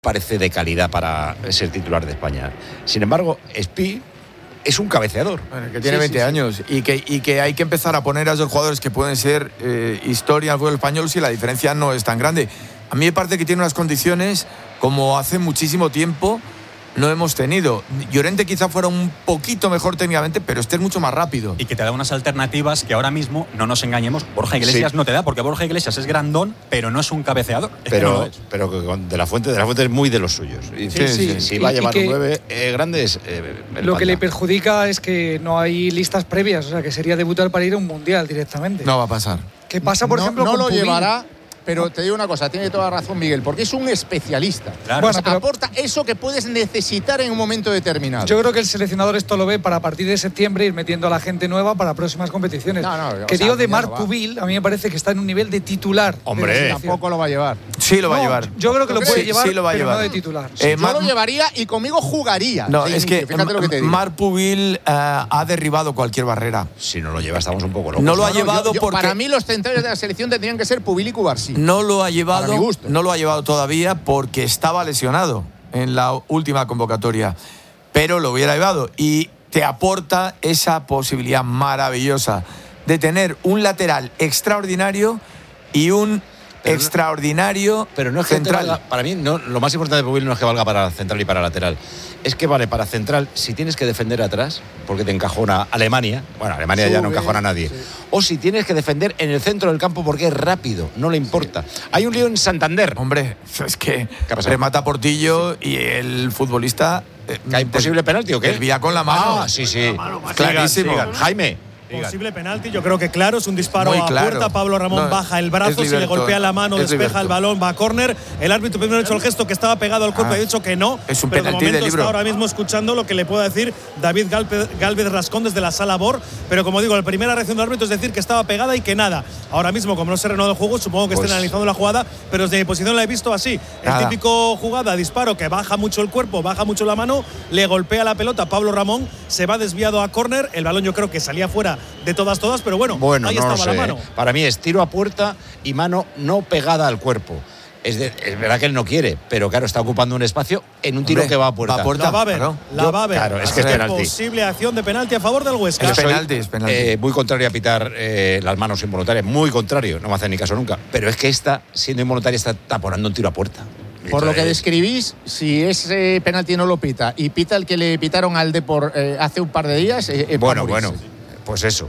parece de calidad para ser titular de España. Sin embargo, Espi es un cabeceador. Bueno, que tiene 20 años. Y que hay que empezar a poner a esos jugadores que pueden ser historia al fútbol español si la diferencia no es tan grande. A mí me parece que tiene unas condiciones como hace muchísimo tiempo no hemos tenido. Llorente quizá fuera un poquito mejor técnicamente, pero este es mucho más rápido. Y que te da unas alternativas que ahora mismo, no nos engañemos, Borja Iglesias no te da, porque Borja Iglesias es grandón, pero no es un cabeceador. Pero que de la Fuente es muy de los suyos. Si va a llevar 9 grandes. Lo que le perjudica es que no hay listas previas, o sea, que sería debutar para ir a un mundial directamente. No va a pasar. ¿Qué pasa, por ejemplo, no con lo Pubil? llevará. Pero te digo una cosa, tiene toda razón Miguel, porque es un especialista. Claro. Bueno, pero aporta eso que puedes necesitar en un momento determinado. Yo creo que el seleccionador esto lo ve para a partir de septiembre ir metiendo a la gente nueva para próximas competiciones. Digo de Marc Pubil, a mí me parece que está en un nivel de titular. Hombre, tampoco lo va a llevar. Sí lo va a llevar. Yo creo que lo puede llevar, sí lo va a pero llevar. no de titular. Yo lo llevaría y conmigo jugaría. No, es que fíjate lo que te digo. Marc Pubil ha derribado cualquier barrera. Si no lo lleva, estamos un poco locos. No lo ha llevado porque para mí los centrales de la selección tendrían que ser Pubil y Cubarsí. no lo ha llevado. Para mi gusto. No lo ha llevado todavía porque estaba lesionado en la última convocatoria, pero lo hubiera llevado y te aporta esa posibilidad maravillosa de tener un lateral extraordinario y un extraordinario pero no es que central. valga, para mí no, lo más importante de Pubil no es que valga para central y para lateral, es que vale para central si tienes que defender atrás porque te encajona Alemania, bueno, Alemania ya no encajona a nadie, o si tienes que defender en el centro del campo porque es rápido, no le importa. Hay un lío en Santander, Hombre, es que remata Portillo y el futbolista ¿que hay posible penalti o qué? desvía con la mano. Sí, clarísimo. Jaime. Posible penalti, yo creo que claro, es un disparo Muy a claro. puerta. Pablo Ramón baja el brazo, se le golpea la mano, despeja el balón, va a córner. El árbitro primero ha hecho el gesto que estaba pegado al cuerpo y ha dicho que no. Es un pero penalti de momento de libro. está ahora mismo escuchando lo que le pueda decir David Gálvez Rascón desde la sala BOR. Pero como digo, la primera reacción del árbitro es decir que estaba pegada y que nada. Ahora mismo, como no se ha reanudado el juego, supongo que estén analizando la jugada, pero desde mi posición la he visto así. El típico jugada, disparo que baja mucho el cuerpo, baja mucho la mano, le golpea la pelota. Pablo Ramón se va desviado a córner. El balón yo creo que salía fuera de todas, pero bueno, ahí no estaba la mano. Para mí es tiro a puerta y mano no pegada al cuerpo. Es verdad que él no quiere, pero claro, está ocupando un espacio en un tiro que va a puerta. La va a ver, la va a ver. Claro, es que es penalti. Posible acción de penalti a favor del Huesca. Es penalti. Muy contrario a pitar las manos involuntarias, muy contrario, no me hace ni caso nunca. Pero es que esta, siendo involuntaria, está taponando un tiro a puerta. Por lo que describís, si ese penalti no lo pita y pita el que le pitaron al Depor hace un par de días, bueno, pues eso.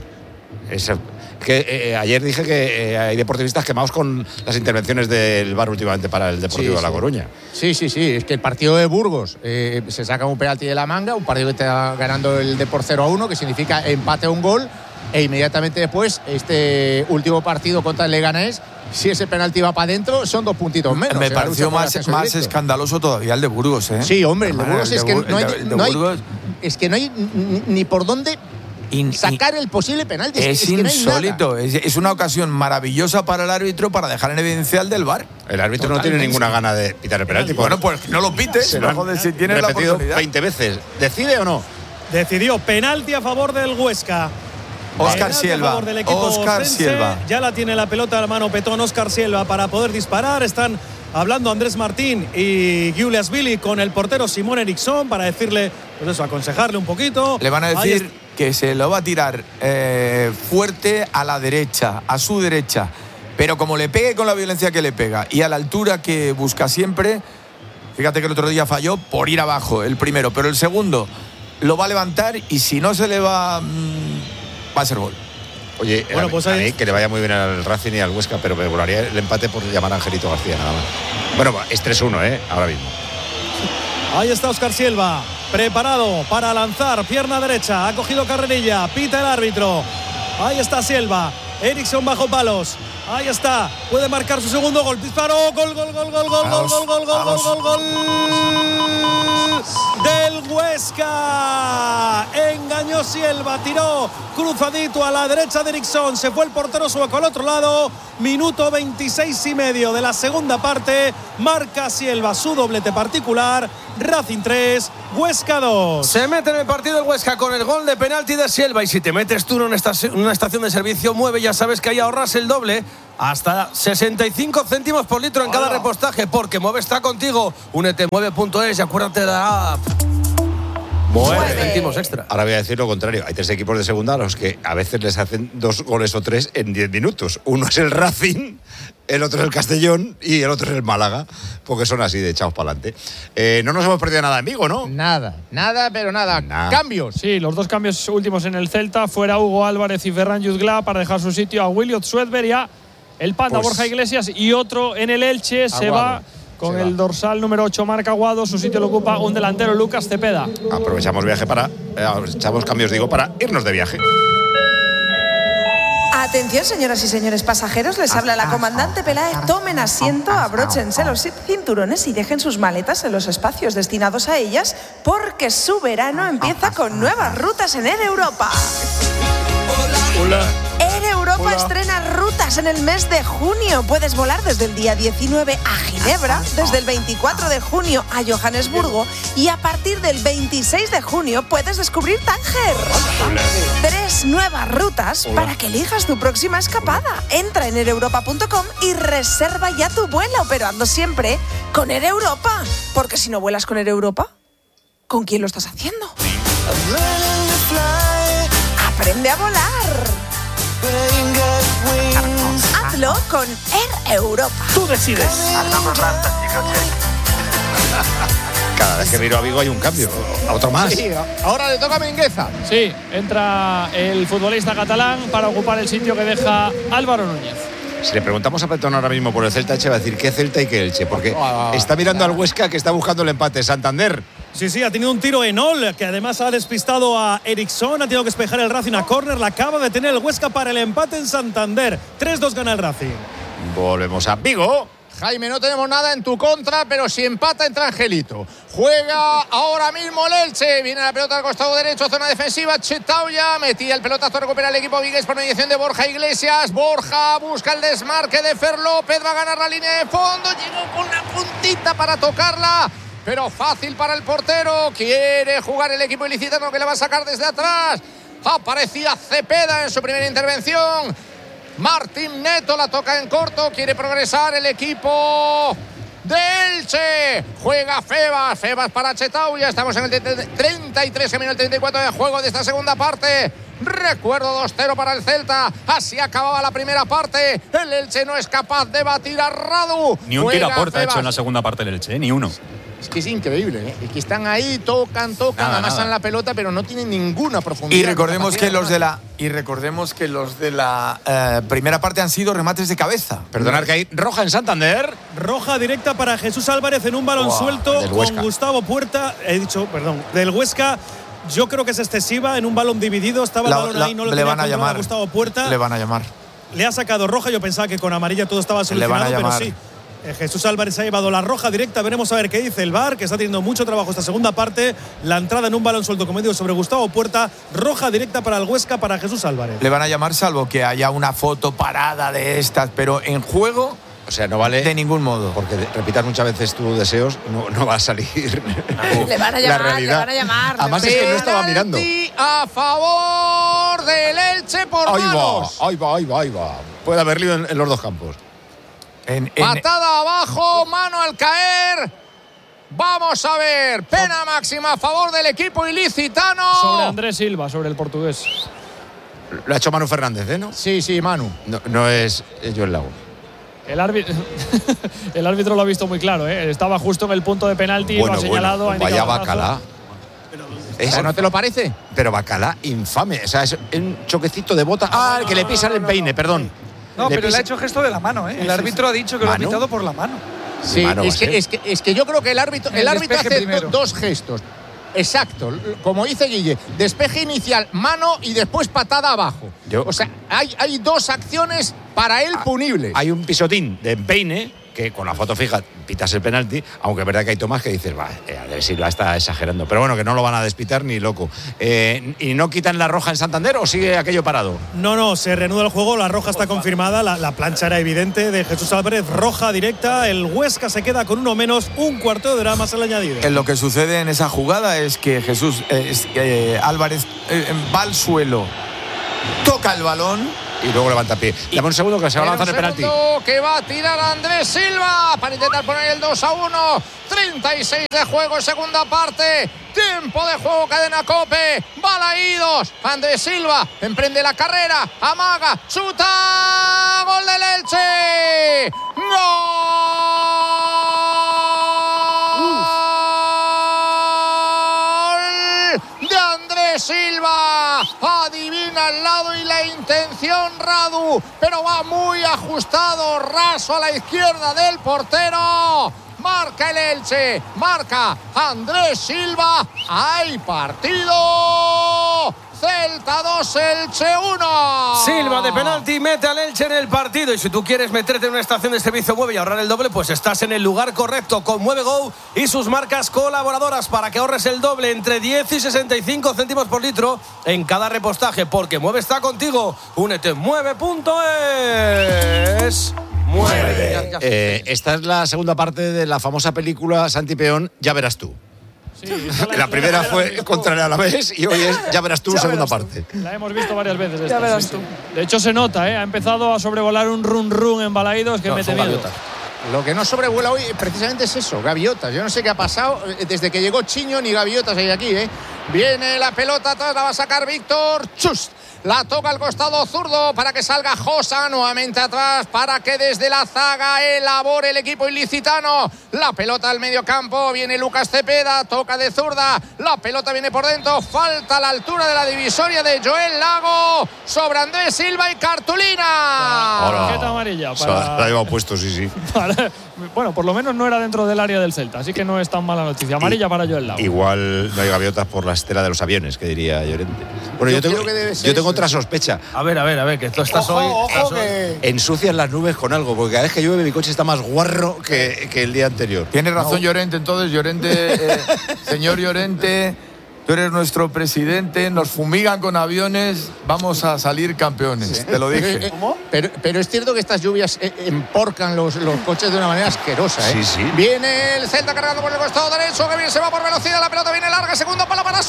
Ayer dije que hay deportivistas quemados con las intervenciones del VAR últimamente para el Deportivo de La Coruña. Sí, es que el partido de Burgos se saca un penalti de la manga, un partido que está ganando el Depor 0-1, que significa empate a un gol, e inmediatamente después, este último partido contra el Leganés, si ese penalti va para adentro, son 2 puntitos menos. Me pareció más escandaloso todavía el de Burgos, ¿eh? Sí, hombre, el de Burgos es que no hay ni por dónde sacar el posible penalti. Es insólito, es una ocasión maravillosa para el árbitro para dejar en evidencia el del VAR. El árbitro no tiene ninguna gana de pitar el penalti. Bueno, pues no lo pites. Se lo han si tiene la repetido oportunidad. 20 veces. ¿Decide o no? Decidió penalti a favor del Huesca. Óscar Silva. Óscar Silva. Ya la tiene la pelota a la mano Petón Óscar Silva para poder disparar. Están hablando Andrés Martín y Julius Billy con el portero Simón Eriksson para decirle, pues eso, aconsejarle un poquito. Le van a decir que se lo va a tirar fuerte a la derecha, a su derecha. Pero como le pegue con la violencia que le pega y a la altura que busca siempre, fíjate que el otro día falló por ir abajo el primero, pero el segundo lo va a levantar y si no se le va a ser gol. Oye, bueno, pues a mí que le vaya muy bien al Racing y al Huesca, pero me volaría el empate por llamar a Angelito García nada más. Bueno, es 3-1, ahora mismo. Ahí está Óscar Silva, preparado para lanzar, pierna derecha, ha cogido carrerilla, pita el árbitro. Ahí está Silva, Eriksson bajo palos. Ahí está, puede marcar su segundo gol. Disparo, gol del Huesca. Engañó Silva, tiró cruzadito a la derecha de Eriksson. Se fue el portero sueco al otro lado. Minuto 26,5 de la segunda parte. Marca Silva su doblete particular. Racing 3, Huesca 2. Se mete en el partido el Huesca con el gol de penalti de Silva. Y si te metes tú en una estación de servicio, mueve, ya sabes que ahí ahorras el doble. hasta 65 céntimos por litro en cada repostaje, porque Mueve está contigo. Únete mueve.es y acuérdate de la app. Mueve céntimos extra. Ahora voy a decir lo contrario. Hay 3 equipos de segunda a los que a veces les hacen 2 goles o 3 en 10 minutos. Uno es el Racing, el otro es el Castellón y el otro es el Málaga, porque son así de echados para adelante. No nos hemos perdido nada en Vigo, ¿no? Nada, pero nada. Cambios. Sí, los 2 cambios últimos en el Celta. Fuera Hugo Álvarez y Ferran Jutgla para dejar su sitio a Williot Swedberg y a el Panda Borja Iglesias. Y otro en el Elche se va con el dorsal número 8, Marc Aguado. Su sitio lo ocupa un delantero, Lucas Cepeda. Aprovechamos cambios, para irnos de viaje. Atención, señoras y señores pasajeros, les habla la comandante Peláez. Tomen asiento, abróchense los cinturones y dejen sus maletas en los espacios destinados a ellas, porque su verano empieza con nuevas rutas en Air Europa. Hola. Air Europa estrena rutas en el mes de junio. Puedes volar desde el día 19 a Ginebra, desde el 24 de junio a Johannesburgo y a partir del 26 de junio puedes descubrir Tánger. 3 nuevas rutas para que elijas tu próxima escapada. Entra en aireuropa.com y reserva ya tu vuelo, operando siempre con Air Europa. Porque si no vuelas con Air Europa, ¿con quién lo estás haciendo? Aprende a volar. Hazlo con Air Europa. Tú decides. Cada vez que miro a Vigo hay un cambio. A otro más. Sí, ahora le toca a Mingueza. Sí, entra el futbolista catalán para ocupar el sitio que deja Álvaro Núñez. Si le preguntamos a Petón ahora mismo por el Celta, Elche va a decir qué Celta y qué Elche, porque está mirando al Huesca, que está buscando el empate. Santander. Sí, ha tenido un tiro en Ol, que además ha despistado a Eriksson, ha tenido que despejar el Racing a córner, la acaba de tener el Huesca para el empate en Santander. 3-2 gana el Racing. Volvemos a Vigo. Jaime, no tenemos nada en tu contra, pero si empata entra Angelito. Juega ahora mismo el Elche. Viene la pelota al costado derecho, zona defensiva. Chetauya metía el pelotazo, recupera el equipo vigués por mediación de Borja Iglesias. Borja busca el desmarque de Fer López, va a ganar la línea de fondo. Llegó con la puntita para tocarla, pero fácil para el portero. Quiere jugar el equipo ilicitano, que le va a sacar desde atrás. Aparecía Cepeda en su primera intervención. Martín Neto la toca en corto, quiere progresar el equipo de Elche. Juega Febas para Chetauya. Estamos en el 33, el 34 de juego de esta segunda parte. Recuerdo 2-0 para el Celta. Así acababa la primera parte. El Elche no es capaz de batir a Radu. Ni un tiro a puerta ha hecho en la segunda parte del Elche, ni uno. Es que es increíble, ¿eh? Es que están ahí, tocan, amasan la pelota, pero no tienen ninguna profundidad. Y recordemos que los de la primera parte han sido remates de cabeza. Perdonad que hay roja en Santander. Roja directa para Jesús Álvarez en un balón suelto con Gustavo Puerta. Del Huesca. Yo creo que es excesiva en un balón dividido. Estaba el balón ahí, no lo tenía controlado a Gustavo Puerta. Le van a llamar. Le ha sacado roja. Yo pensaba que con amarilla todo estaba solucionado, pero sí. Jesús Álvarez ha llevado la roja directa. Veremos a ver qué dice el VAR, que está teniendo mucho trabajo esta segunda parte. La entrada en un balón suelto, como digo, sobre Gustavo Puerta. Roja directa para el Huesca, para Jesús Álvarez. Le van a llamar, salvo que haya una foto parada de estas, pero en juego, o sea, no vale de ningún modo. Porque repitas muchas veces tus deseos, no va a salir le van a llamar, la realidad. Le van a llamar. Además es que no estaba mirando. A favor del Elche por manos. Ahí va. Puede haber lío en los dos campos. Patada abajo, mano al caer. Vamos a ver, pena máxima a favor del equipo ilicitano. Sobre Andrés Silva, sobre el portugués. Lo ha hecho Manu Fernández, ¿no? Sí, Manu. No es Joel Lago. El árbitro lo ha visto muy claro, ¿eh? Estaba justo en el punto de penalti, lo ha señalado. Vaya Bacalá. ¿Eso no te lo parece? Pero Bacalá, infame. O sea, es un choquecito de bota. Que le pisa el peine, perdón. No, pero le ha hecho gesto de la mano, ¿eh? El árbitro ha dicho que lo ha pitado por la mano. Sí, es que yo creo que el árbitro hace dos gestos. Exacto, como dice Guille, despeje inicial, mano y después patada abajo. O sea, hay dos acciones para él punibles. Hay un pisotín de empeine, que con la foto fija pitas el penalti, aunque es verdad que hay tomas que dices, Andrés Silva está exagerando. Pero bueno, que no lo van a despitar ni loco. ¿Y no quitan la roja en Santander o sigue aquello parado? No, se reanuda el juego, la roja está confirmada, la plancha era evidente de Jesús Álvarez, roja directa, el Huesca se queda con uno menos, un cuarto de hora más al añadido. Lo que sucede en esa jugada es que Jesús Álvarez va al suelo, toca el balón y luego levanta pie. Dame un segundo que se va a lanzar el penalti. Que va a tirar Andrés Silva para intentar poner el 2-1. 36 de juego, segunda parte. Tiempo de juego, cadena COPE. Balaídos. Andrés Silva emprende la carrera. Amaga. Chuta. Gol del Elche. ¡Gol! De Andrés Silva. Adivina el lado y la intención Radu. Pero va muy ajustado. Raso a la izquierda del portero. Marca el Elche, marca Andrés Silva. ¡Hay partido! Celta 2, Elche 1. Silva de penalti mete al Elche en el partido. Y si tú quieres meterte en una estación de servicio Mueve y ahorrar el doble, pues estás en el lugar correcto con Mueve Go y sus marcas colaboradoras para que ahorres el doble entre 10 y 65 céntimos por litro en cada repostaje. Porque Mueve está contigo. Únete en mueve.es. Mueve. Esta es la segunda parte de la famosa película Santi Peón, Ya verás tú. Sí, la primera fue contra el Alavés y hoy es Ya verás tú, segunda parte. La hemos visto varias veces. Ya verás tú. De hecho, se nota, ha empezado a sobrevolar un run en Balaídos que mete miedo. Lo que no sobrevuela hoy precisamente es eso, gaviotas. Yo no sé qué ha pasado desde que llegó Chiño, ni gaviotas hay aquí, ¿eh? Viene la pelota atrás, la va a sacar Víctor Chust. La toca al costado zurdo para que salga Josa nuevamente atrás para que desde la zaga elabore el equipo ilicitano. La pelota al medio campo, viene Lucas Cepeda, toca de zurda, la pelota viene por dentro, falta a la altura de la divisoria de Joel Lago sobre Andrés Silva y cartulina. Tarjeta amarilla. La lleva puesto, sí. Bueno, por lo menos no era dentro del área del Celta, así que no es tan mala noticia. Amarilla para Joel Lago. Igual no hay gaviotas por la estela de los aviones, que diría Llorente. Bueno, yo tengo otra sospecha. A ver, que tú estás hoy. Ensucian las nubes con algo, porque cada vez que llueve mi coche está más guarro que el día anterior. Tiene razón Llorente, entonces, señor Llorente, tú eres nuestro presidente, nos fumigan con aviones, vamos a salir campeones, sí. Te lo dije. Pero es cierto que estas lluvias emporcan los coches de una manera asquerosa, ¿eh? Sí. Viene el Celta cargando por el costado derecho, que bien se va por velocidad, la pelota viene larga, segundo palo para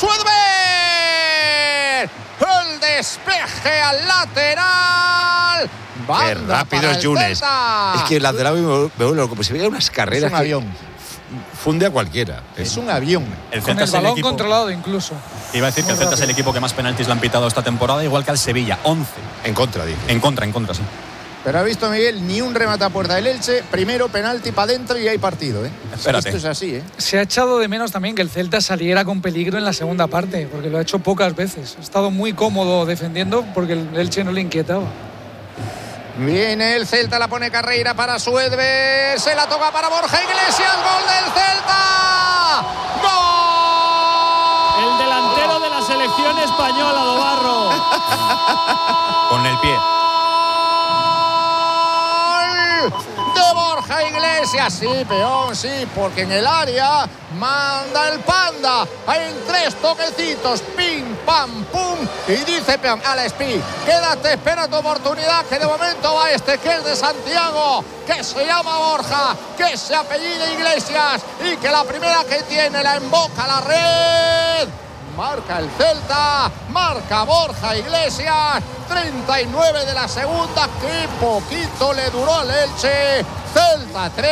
Suedber. El despeje al lateral. Qué rápido es Yunes. Es que el lateral me vuelve loco, pues si veía unas carreras. Es un avión. Funde a cualquiera. Es un avión. Con el balón controlado incluso. Iba a decir que el Celta es el equipo que más penaltis le han pitado esta temporada, igual que al Sevilla, 11. En contra, dice. En contra, sí. Pero ha visto Miguel, ni un remate a puerta del Elche, primero penalti para adentro y hay partido, ¿eh? Espérate. Esto es así, ¿eh? Se ha echado de menos también que el Celta saliera con peligro en la segunda parte, porque lo ha hecho pocas veces. Ha estado muy cómodo defendiendo porque el Elche no le inquietaba. Viene el Celta, la pone Carreira para Suedber, se la toca para Borja Iglesias, gol del Celta. ¡Gol! El delantero de la selección española, Dobarro. Con el pie. De Borja Iglesias, sí, Peón, sí, porque en el área manda el Panda en 3 toquecitos, pim, pam, pum, y dice Peón, Alex Pi, quédate, espera tu oportunidad, que de momento va este que es de Santiago, que se llama Borja, que se apellida Iglesias y que la primera que tiene la emboca a la red. Marca el Celta, marca Borja Iglesias, 39 de la segunda, que poquito le duró al Elche. Celta 3,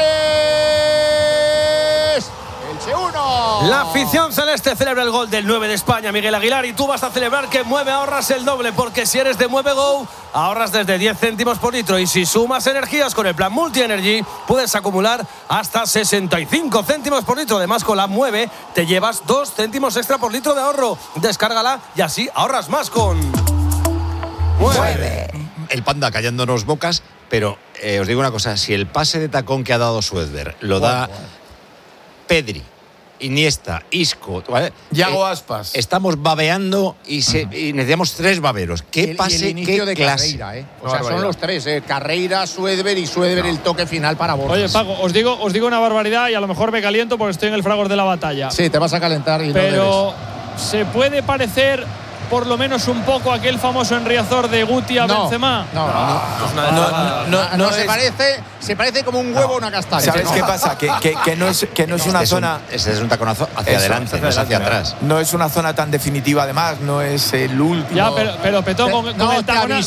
Elche 1. La afición celeste celebra el gol del 9 de España, Miguel Aguilar, y tú vas a celebrar que Mueve ahorras el doble, porque si eres de Mueve Go, ahorras desde 10 céntimos por litro, y si sumas energías con el plan Multi Energy, puedes acumular hasta 65 céntimos por litro. Además, con la Mueve te llevas 2 céntimos extra por litro de ahorro. Descárgala y así ahorras más con Mueve. El Panda callándonos bocas, pero os digo una cosa, si el pase de tacón que ha dado Suedber lo da Pedri, Iniesta, Isco, ¿vale? Yago Aspas. Estamos babeando y necesitamos 3 baberos. ¿Qué pase, el inicio qué de clase? Carreira, ¿eh? O sea, son los 3, Carreira, Suedber y Suedber el toque final para Borja. Oye, Paco, os digo una barbaridad y a lo mejor me caliento porque estoy en el fragor de la batalla. Sí, te vas a calentar y pero no se puede parecer por lo menos un poco aquel famoso enriazor de Guti a Benzema? No, se parece como un huevo a una castaña. ¿Sabes qué pasa? Que no es una zona. Ese es un taconazo hacia adelante, no es hacia atrás. No es una zona tan definitiva, además, no es el último. Ya, pero Petón, con el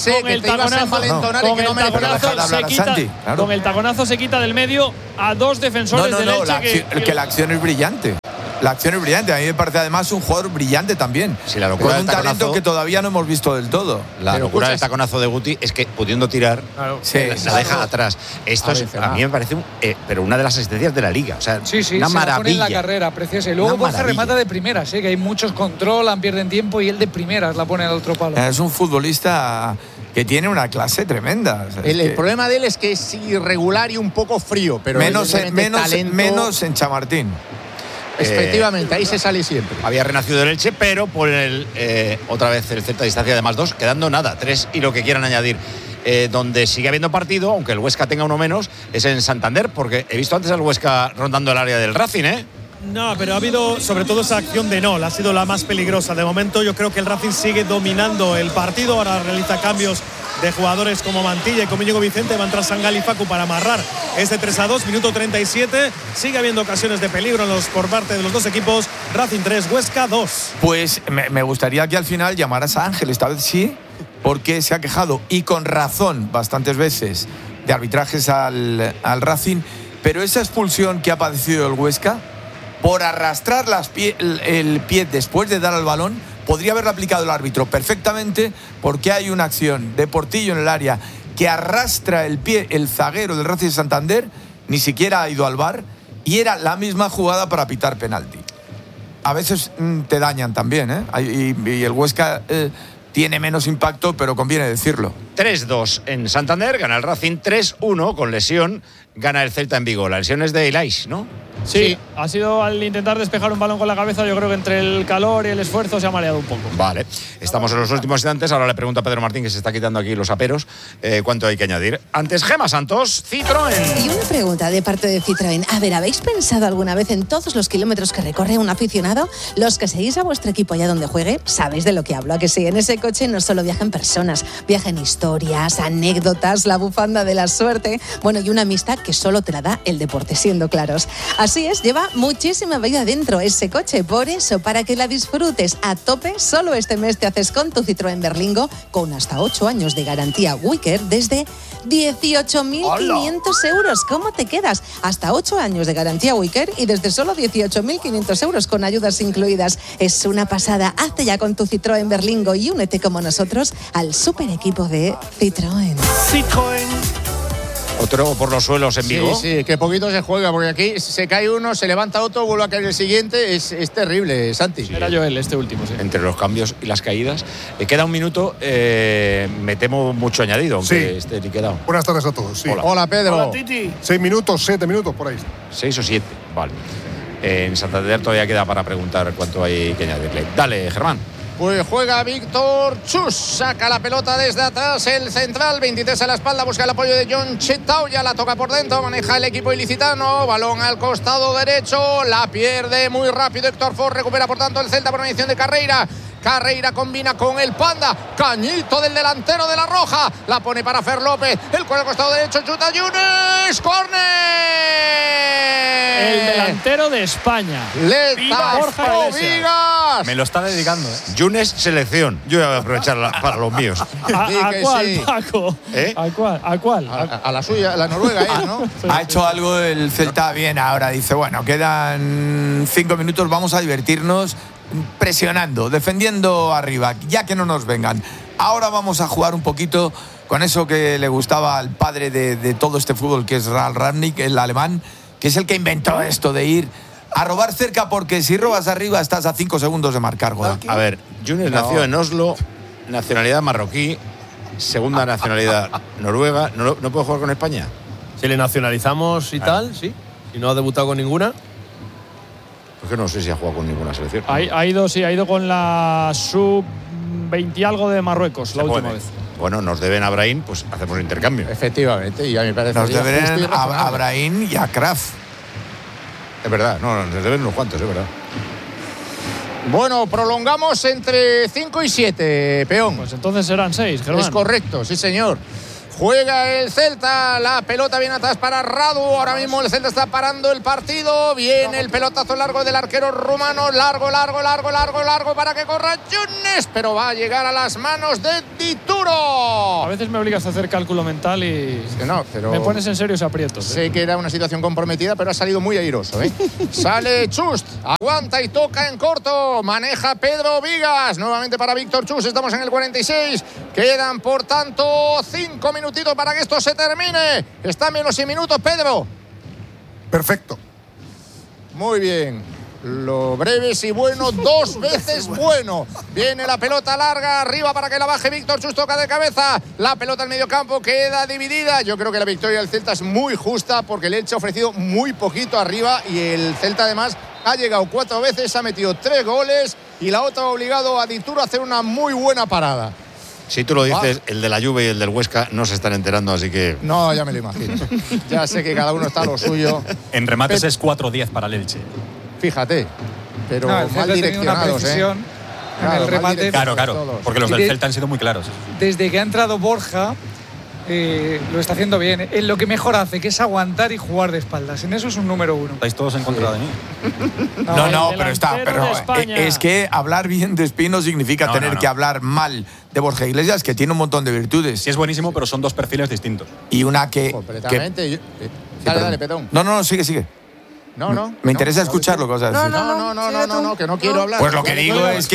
taconazo se quita del medio a dos defensores del Elche. Que la acción es brillante. La acción es brillante. A mí me parece además un jugador brillante también. Sí, la locura con un talento que todavía no hemos visto del todo. La locura del taconazo de Guti es que pudiendo tirar, la deja atrás. Esto a mí me parece pero una de las asistencias de la Liga. O sea, una maravilla. Pone en la carrera, preciosa. Y luego Borja remata de primeras, que hay muchos controlan, pierden tiempo y él de primeras la pone al otro palo. Es un futbolista que tiene una clase tremenda. O sea, el problema de él es que es irregular y un poco frío, pero menos en Chamartín. Efectivamente, ahí se sale siempre. Había renacido el Elche, pero por otra vez el Celta a distancia de +2, quedando nada, 3 y lo que quieran añadir. Donde sigue habiendo partido, aunque el Huesca tenga uno menos, es en Santander, porque he visto antes al Huesca rondando el área del Racing, ¿eh? No, pero ha habido sobre todo esa acción de Nol, ha sido la más peligrosa. De momento yo creo que el Racing sigue dominando el partido, ahora realiza cambios de jugadores como Mantilla y como Íñigo Vicente. Va a entrar Sangal y Facu para amarrar este 3-2, minuto 37. Sigue habiendo ocasiones de peligro por parte de los dos equipos. Racing 3, Huesca 2. Pues me gustaría que al final llamaras a Ángel, esta vez sí, porque se ha quejado, y con razón, bastantes veces, de arbitrajes al Racing. Pero esa expulsión que ha padecido el Huesca, por arrastrar el pie después de dar al balón, podría haberlo aplicado el árbitro perfectamente, porque hay una acción de Portillo en el área que arrastra el pie el zaguero del Racing de Santander, ni siquiera ha ido al VAR, y era la misma jugada para pitar penalti. A veces te dañan también, ¿eh? Y el Huesca tiene menos impacto, pero conviene decirlo. 3-2 en Santander, gana el Racing. 3-1 con lesión, gana el Celta en Vigo. La lesión es de Ilaish, ¿no? Sí, ha sido al intentar despejar un balón con la cabeza. Yo creo que entre el calor y el esfuerzo se ha mareado un poco. Vale, estamos en los últimos instantes. Ahora le pregunto a Pedro Martín, que se está quitando aquí los aperos, cuánto hay que añadir. Antes, Gemma Santos, Citroën. Y una pregunta de parte de Citroën. A ver, ¿habéis pensado alguna vez en todos los kilómetros que recorre un aficionado? Los que seguís a vuestro equipo allá donde juegue, sabéis de lo que hablo. ¿A que sí? En ese coche no solo viajan personas, viajan historias, anécdotas, la bufanda de la suerte, bueno, y una amistad que solo te la da el deporte, siendo claros. Así es, lleva muchísima vida dentro ese coche. Por eso, para que la disfrutes a tope, solo este mes te haces con tu Citroën Berlingo, con hasta 8 años de garantía Wicker desde 18.500 euros. ¿Cómo te quedas? Hasta 8 años de garantía Wicker y desde solo 18.500 euros con ayudas incluidas. Es una pasada. Hazte ya con tu Citroën Berlingo y únete como nosotros al super equipo de Citroën. Otro por los suelos en Vigo. Sí, que poquito se juega, porque aquí se cae uno, se levanta otro, vuelve a caer el siguiente. Es terrible, Santi. Sí. Era Joel este último, sí. Entre los cambios y las caídas. Queda un minuto, me temo mucho añadido, aunque esté liquidado. Buenas tardes a todos. Sí. Hola, Pedro. Hola, Titi. 6 minutos, 7 minutos, por ahí. 6 o 7, vale. En Santander todavía queda para preguntar cuánto hay que añadirle. Dale, Germán. Pues juega Víctor Chus, saca la pelota desde atrás, el central, 23 a la espalda, busca el apoyo de John Chetao, ya la toca por dentro, maneja el equipo ilicitano, balón al costado derecho, la pierde muy rápido Héctor Ford, recupera por tanto el Celta por mediación de Carreira. Carreira combina con el Panda, cañito del delantero de la Roja, la pone para Fer López, el cuero al costado derecho, chuta Yunes, córner. El delantero de España. ¡Viva Borja Iglesias! Me lo está dedicando, Yunes, selección. Yo voy a aprovechar para los míos. ¿A cuál, sí. Paco? ¿A cuál? A la suya, la noruega, ¿no? Ha hecho algo el Celta bien ahora. Dice, bueno, quedan 5 minutos, vamos a divertirnos presionando, defendiendo arriba, ya que no nos vengan. Ahora vamos a jugar un poquito con eso que le gustaba al padre de todo este fútbol, que es Ralf Rangnick, el alemán, que es el que inventó esto de ir a robar cerca, porque si robas arriba estás a 5 segundos de marcar gol. A ver, Yunes nació en Oslo, nacionalidad marroquí, segunda nacionalidad noruega. ¿No puede jugar con España? Si le nacionalizamos y tal, sí. Si no ha debutado con ninguna. Porque no sé si ha jugado con ninguna selección. Ha ido con la sub-20 y algo de Marruecos la última vez. Bueno, nos deben a Brahim, pues hacemos un intercambio. Efectivamente, y a mí me parece. Nos deben a Brahim y a Kraft. Es verdad, nos deben unos cuantos, es verdad. Bueno, prolongamos entre 5 y 7, Peón. Pues entonces serán 6, Germán. Es correcto, sí señor. Juega el Celta, la pelota viene atrás para Radu. Ahora mismo el Celta está parando el partido. Viene el pelotazo largo del arquero rumano. Largo para que corra Yunes. Pero va a llegar a las manos de Dituro. A veces me obligas a hacer cálculo mental y no, pero me pones en serios aprietos. Sé que era una situación comprometida, pero ha salido muy airoso, ¿eh? Sale Chust, aguanta y toca en corto. Maneja Pedro Vigas. Nuevamente para Víctor Chust. Estamos en el 46. Quedan, por tanto, 5 minutitos para que esto se termine. Están menos 100 minutos, Pedro. Perfecto. Muy bien. Lo breve y bueno, 2 veces bueno. Viene la pelota larga arriba para que la baje Víctor Chust, toca de cabeza. La pelota al medio campo queda dividida. Yo creo que la victoria del Celta es muy justa porque el Elche ha ofrecido muy poquito arriba y el Celta además ha llegado 4 veces, ha metido 3 goles y la otra ha obligado a Dituro a hacer una muy buena parada. Si tú lo dices, el de la Juve y el del Huesca no se están enterando, así que… No, ya me lo imagino. Ya sé que cada uno está a lo suyo. En remates es 4-10 para el Elche. Fíjate, pero no, mal direccionados, en el remate. Claro, porque los del Celta han sido muy claros. Desde que ha entrado Borja, lo está haciendo bien. En lo que mejor hace, que es aguantar y jugar de espaldas. En eso es un número 1. Estáis todos en contra de mí. No, pero es que hablar bien de Espino significa tener que hablar mal de Borja Iglesias, que tiene un montón de virtudes. Sí, es buenísimo, pero son 2 perfiles distintos. Y una que… Completamente. Dale, Petón. No, sigue. No. Me interesa escuchar lo que vas a decir. No, que no quiero hablar. Pues lo que digo es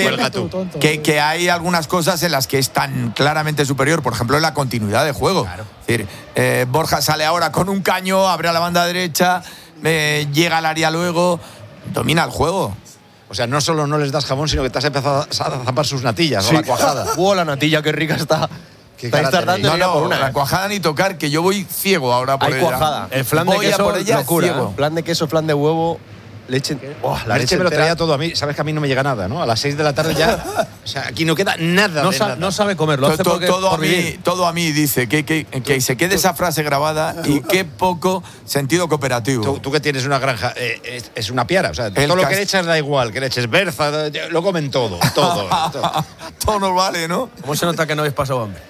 que hay algunas cosas en las que es tan claramente superior. Por ejemplo, en la continuidad de juego. Claro. Es decir, Borja sale ahora con un caño, abre a la banda derecha, llega al área luego, domina el juego. O sea, no solo no les das jamón, sino que te has empezado a zapar sus natillas, sí. O la cuajada. La natilla, qué rica está. La cuajada ni tocar, que yo voy ciego ahora por ella. Cuajada. El flan de queso, por ella, locura. Ciego. Flan de queso, flan de huevo, leche. La leche me lo traía todo a mí. Sabes que a mí no me llega nada, ¿no? A las 6 de la tarde ya. O sea, aquí no queda nada. No sabe comerlo. Hace todo a mí dice que se quede esa frase grabada y qué poco sentido cooperativo. Tú que tienes una granja, es una piara. O sea, todo lo que le echas da igual. Que le eches berza, lo comen todo. Todo nos vale, ¿no? ¿Cómo se nota que no habéis pasado hambre?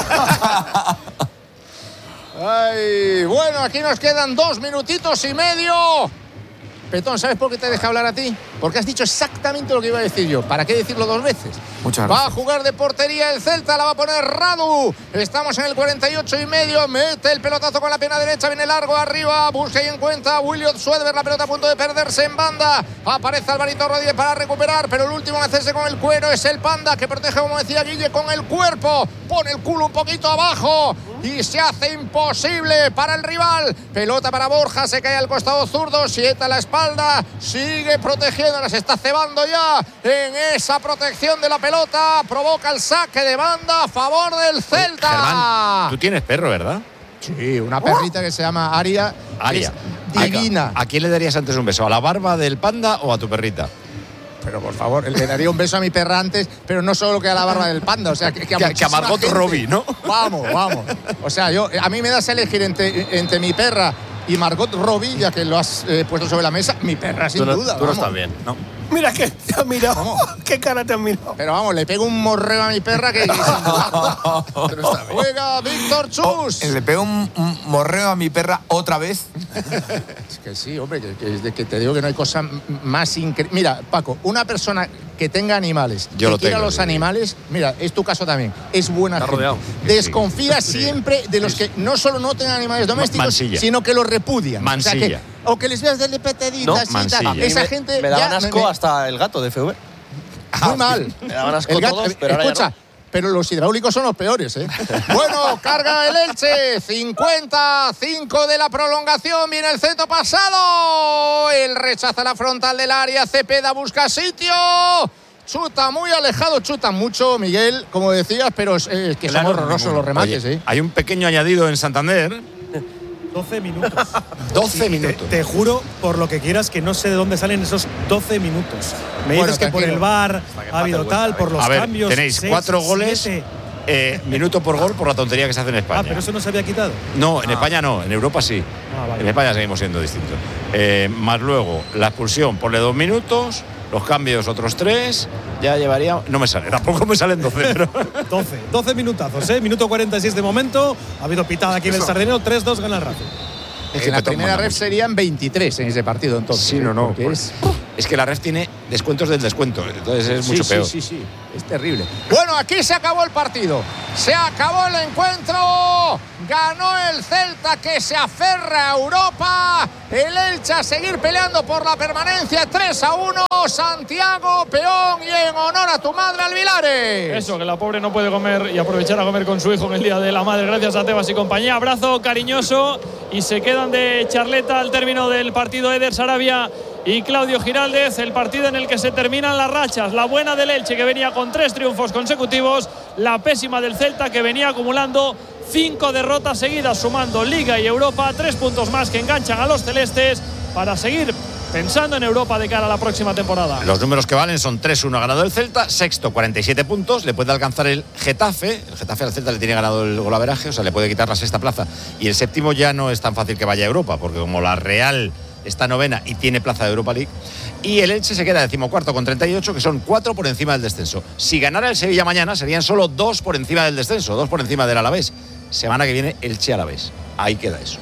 Ay, bueno, aquí nos quedan 2 minutitos y medio. Petón, ¿sabes por qué te dejé hablar a ti? Porque has dicho exactamente lo que iba a decir yo. ¿Para qué decirlo 2 veces? Muchas gracias. Va a jugar de portería el Celta, la va a poner Radu. Estamos en el 48 y medio. Mete el pelotazo con la pierna derecha, viene largo arriba. Busca y encuentra Williot Suedberg, la pelota a punto de perderse en banda. Aparece Alvarito Rodríguez para recuperar, pero el último en hacerse con el cuero es el Panda, que protege, como decía Guille, con el cuerpo. Pone el culo un poquito abajo y se hace imposible para el rival. Pelota para Borja, se cae al costado zurdo, sieta la espalda, sigue protegiendo, se está cebando ya en esa protección de la pelota, provoca el saque de banda a favor del Celta. Germán, tú tienes perro, ¿verdad? Sí, una perrita que se llama Aria. Divina. ¿A quién le darías antes un beso? ¿A la barba del Panda o a tu perrita? Pero por favor, le daría un beso a mi perra antes, pero no solo que a la barba del Panda, o sea, que a Margot Robbie, ¿no? Vamos. O sea, a mí me das a elegir entre mi perra y Margot Robbie, ya que lo has puesto sobre la mesa, mi perra sin duda. Tú no estás bien, ¿no? Mira que te has mirado. ¿Qué cara te has mirado? Pero vamos, le pego un morreo a mi perra que sin duda. Juega Víctor Chust. Le pego un morreo a mi perra otra vez. Es que sí, hombre, que te digo que no hay cosa más increíble. Mira, Paco, una persona que tenga animales, que quiera los animales, mira, es tu caso también, es buena gente. Rodeado. Desconfía siempre de los que no solo no tengan animales domésticos, sino que los repudian. Mansilla. O que les veas desde petaditas y tal. Esa gente me daban asco hasta el gato de FV. Muy mal. Me daban asco todos, pero ahora escucha, ya no. Pero los hidráulicos son los peores, ¿eh? Bueno, carga el Elche. 55 de la prolongación. Viene el centro pasado. El rechaza la frontal del área. Cepeda busca sitio. Chuta muy alejado, chuta mucho, Miguel, como decías, pero es que son horrorosos los remates. Oye, hay un pequeño añadido en Santander. 12 minutos. 12 minutos. Te juro, por lo que quieras, que no sé de dónde salen esos 12 minutos. Me dices que por el VAR ha habido tal, por los cambios. Tenéis 4 goles. minuto por gol por la tontería que se hace en España. Pero eso no se había quitado. No, en España no, en Europa sí. Vale. En España seguimos siendo distintos. Más luego, la expulsión, ponle 2 minutos, los cambios otros 3, ya llevaría. No me sale, tampoco me salen 12, pero. 12 minutazos, ¿eh? Minuto 46 de momento. Ha habido pitada aquí en el Sardinero, 3-2 gana el Racing. En la primera ref serían 23 en ese partido, entonces. Sí, no. Es que la ref tiene descuentos del descuento, entonces es mucho peor. Sí. Es terrible. Bueno, aquí se acabó el partido. Se acabó el encuentro. Ganó el Celta, que se aferra a Europa. El Elche a seguir peleando por la permanencia. 3-1. Santiago Peón, y en honor a tu madre, Alvilares. Eso, que la pobre no puede comer y aprovechar a comer con su hijo en el Día de la Madre. Gracias a Tebas y compañía. Abrazo cariñoso. Y se quedan de charleta al término del partido Eder Sarabia y Claudio Giraldez, el partido en el que se terminan las rachas. La buena del Elche, que venía con 3 triunfos consecutivos, la pésima del Celta, que venía acumulando 5 derrotas seguidas, sumando Liga y Europa, 3 puntos más que enganchan a los celestes para seguir pensando en Europa de cara a la próxima temporada. Los números que valen son 3-1 ganado el Celta, sexto 47 puntos, le puede alcanzar el Getafe al Celta le tiene ganado el golaveraje, o sea, le puede quitar la sexta plaza, y el séptimo ya no es tan fácil que vaya a Europa, porque como la Real está novena y tiene plaza de Europa League, y el Elche se queda decimocuarto con 38, que son 4 por encima del descenso. Si ganara el Sevilla mañana serían solo 2 por encima del descenso, 2 por encima del Alavés. Semana que viene Elche Alavés, ahí queda eso.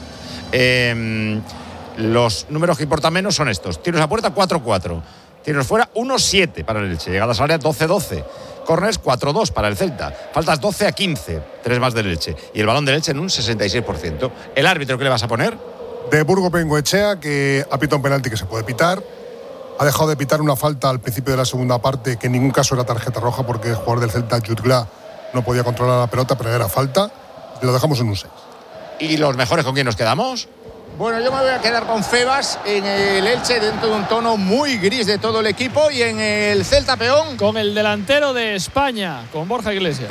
Los números que importan menos son estos: tiros a puerta 4-4, tiros fuera 1-7 para el Elche, llegadas al área 12-12, corners 4-2 para el Celta, faltas 12-15, 3 más del Elche, y el balón del Elche en un 66%. ¿El árbitro qué le vas a poner? De Burgo Bengoechea, que ha pitado un penalti que se puede pitar. Ha dejado de pitar una falta al principio de la segunda parte, que en ningún caso era tarjeta roja, porque el jugador del Celta, Jude Gla, no podía controlar la pelota, pero era falta. Lo dejamos en un 6. ¿Y los mejores con quién nos quedamos? Bueno, yo me voy a quedar con Febas en el Elche, dentro de un tono muy gris de todo el equipo, y en el Celta Peón con el delantero de España, con Borja Iglesias.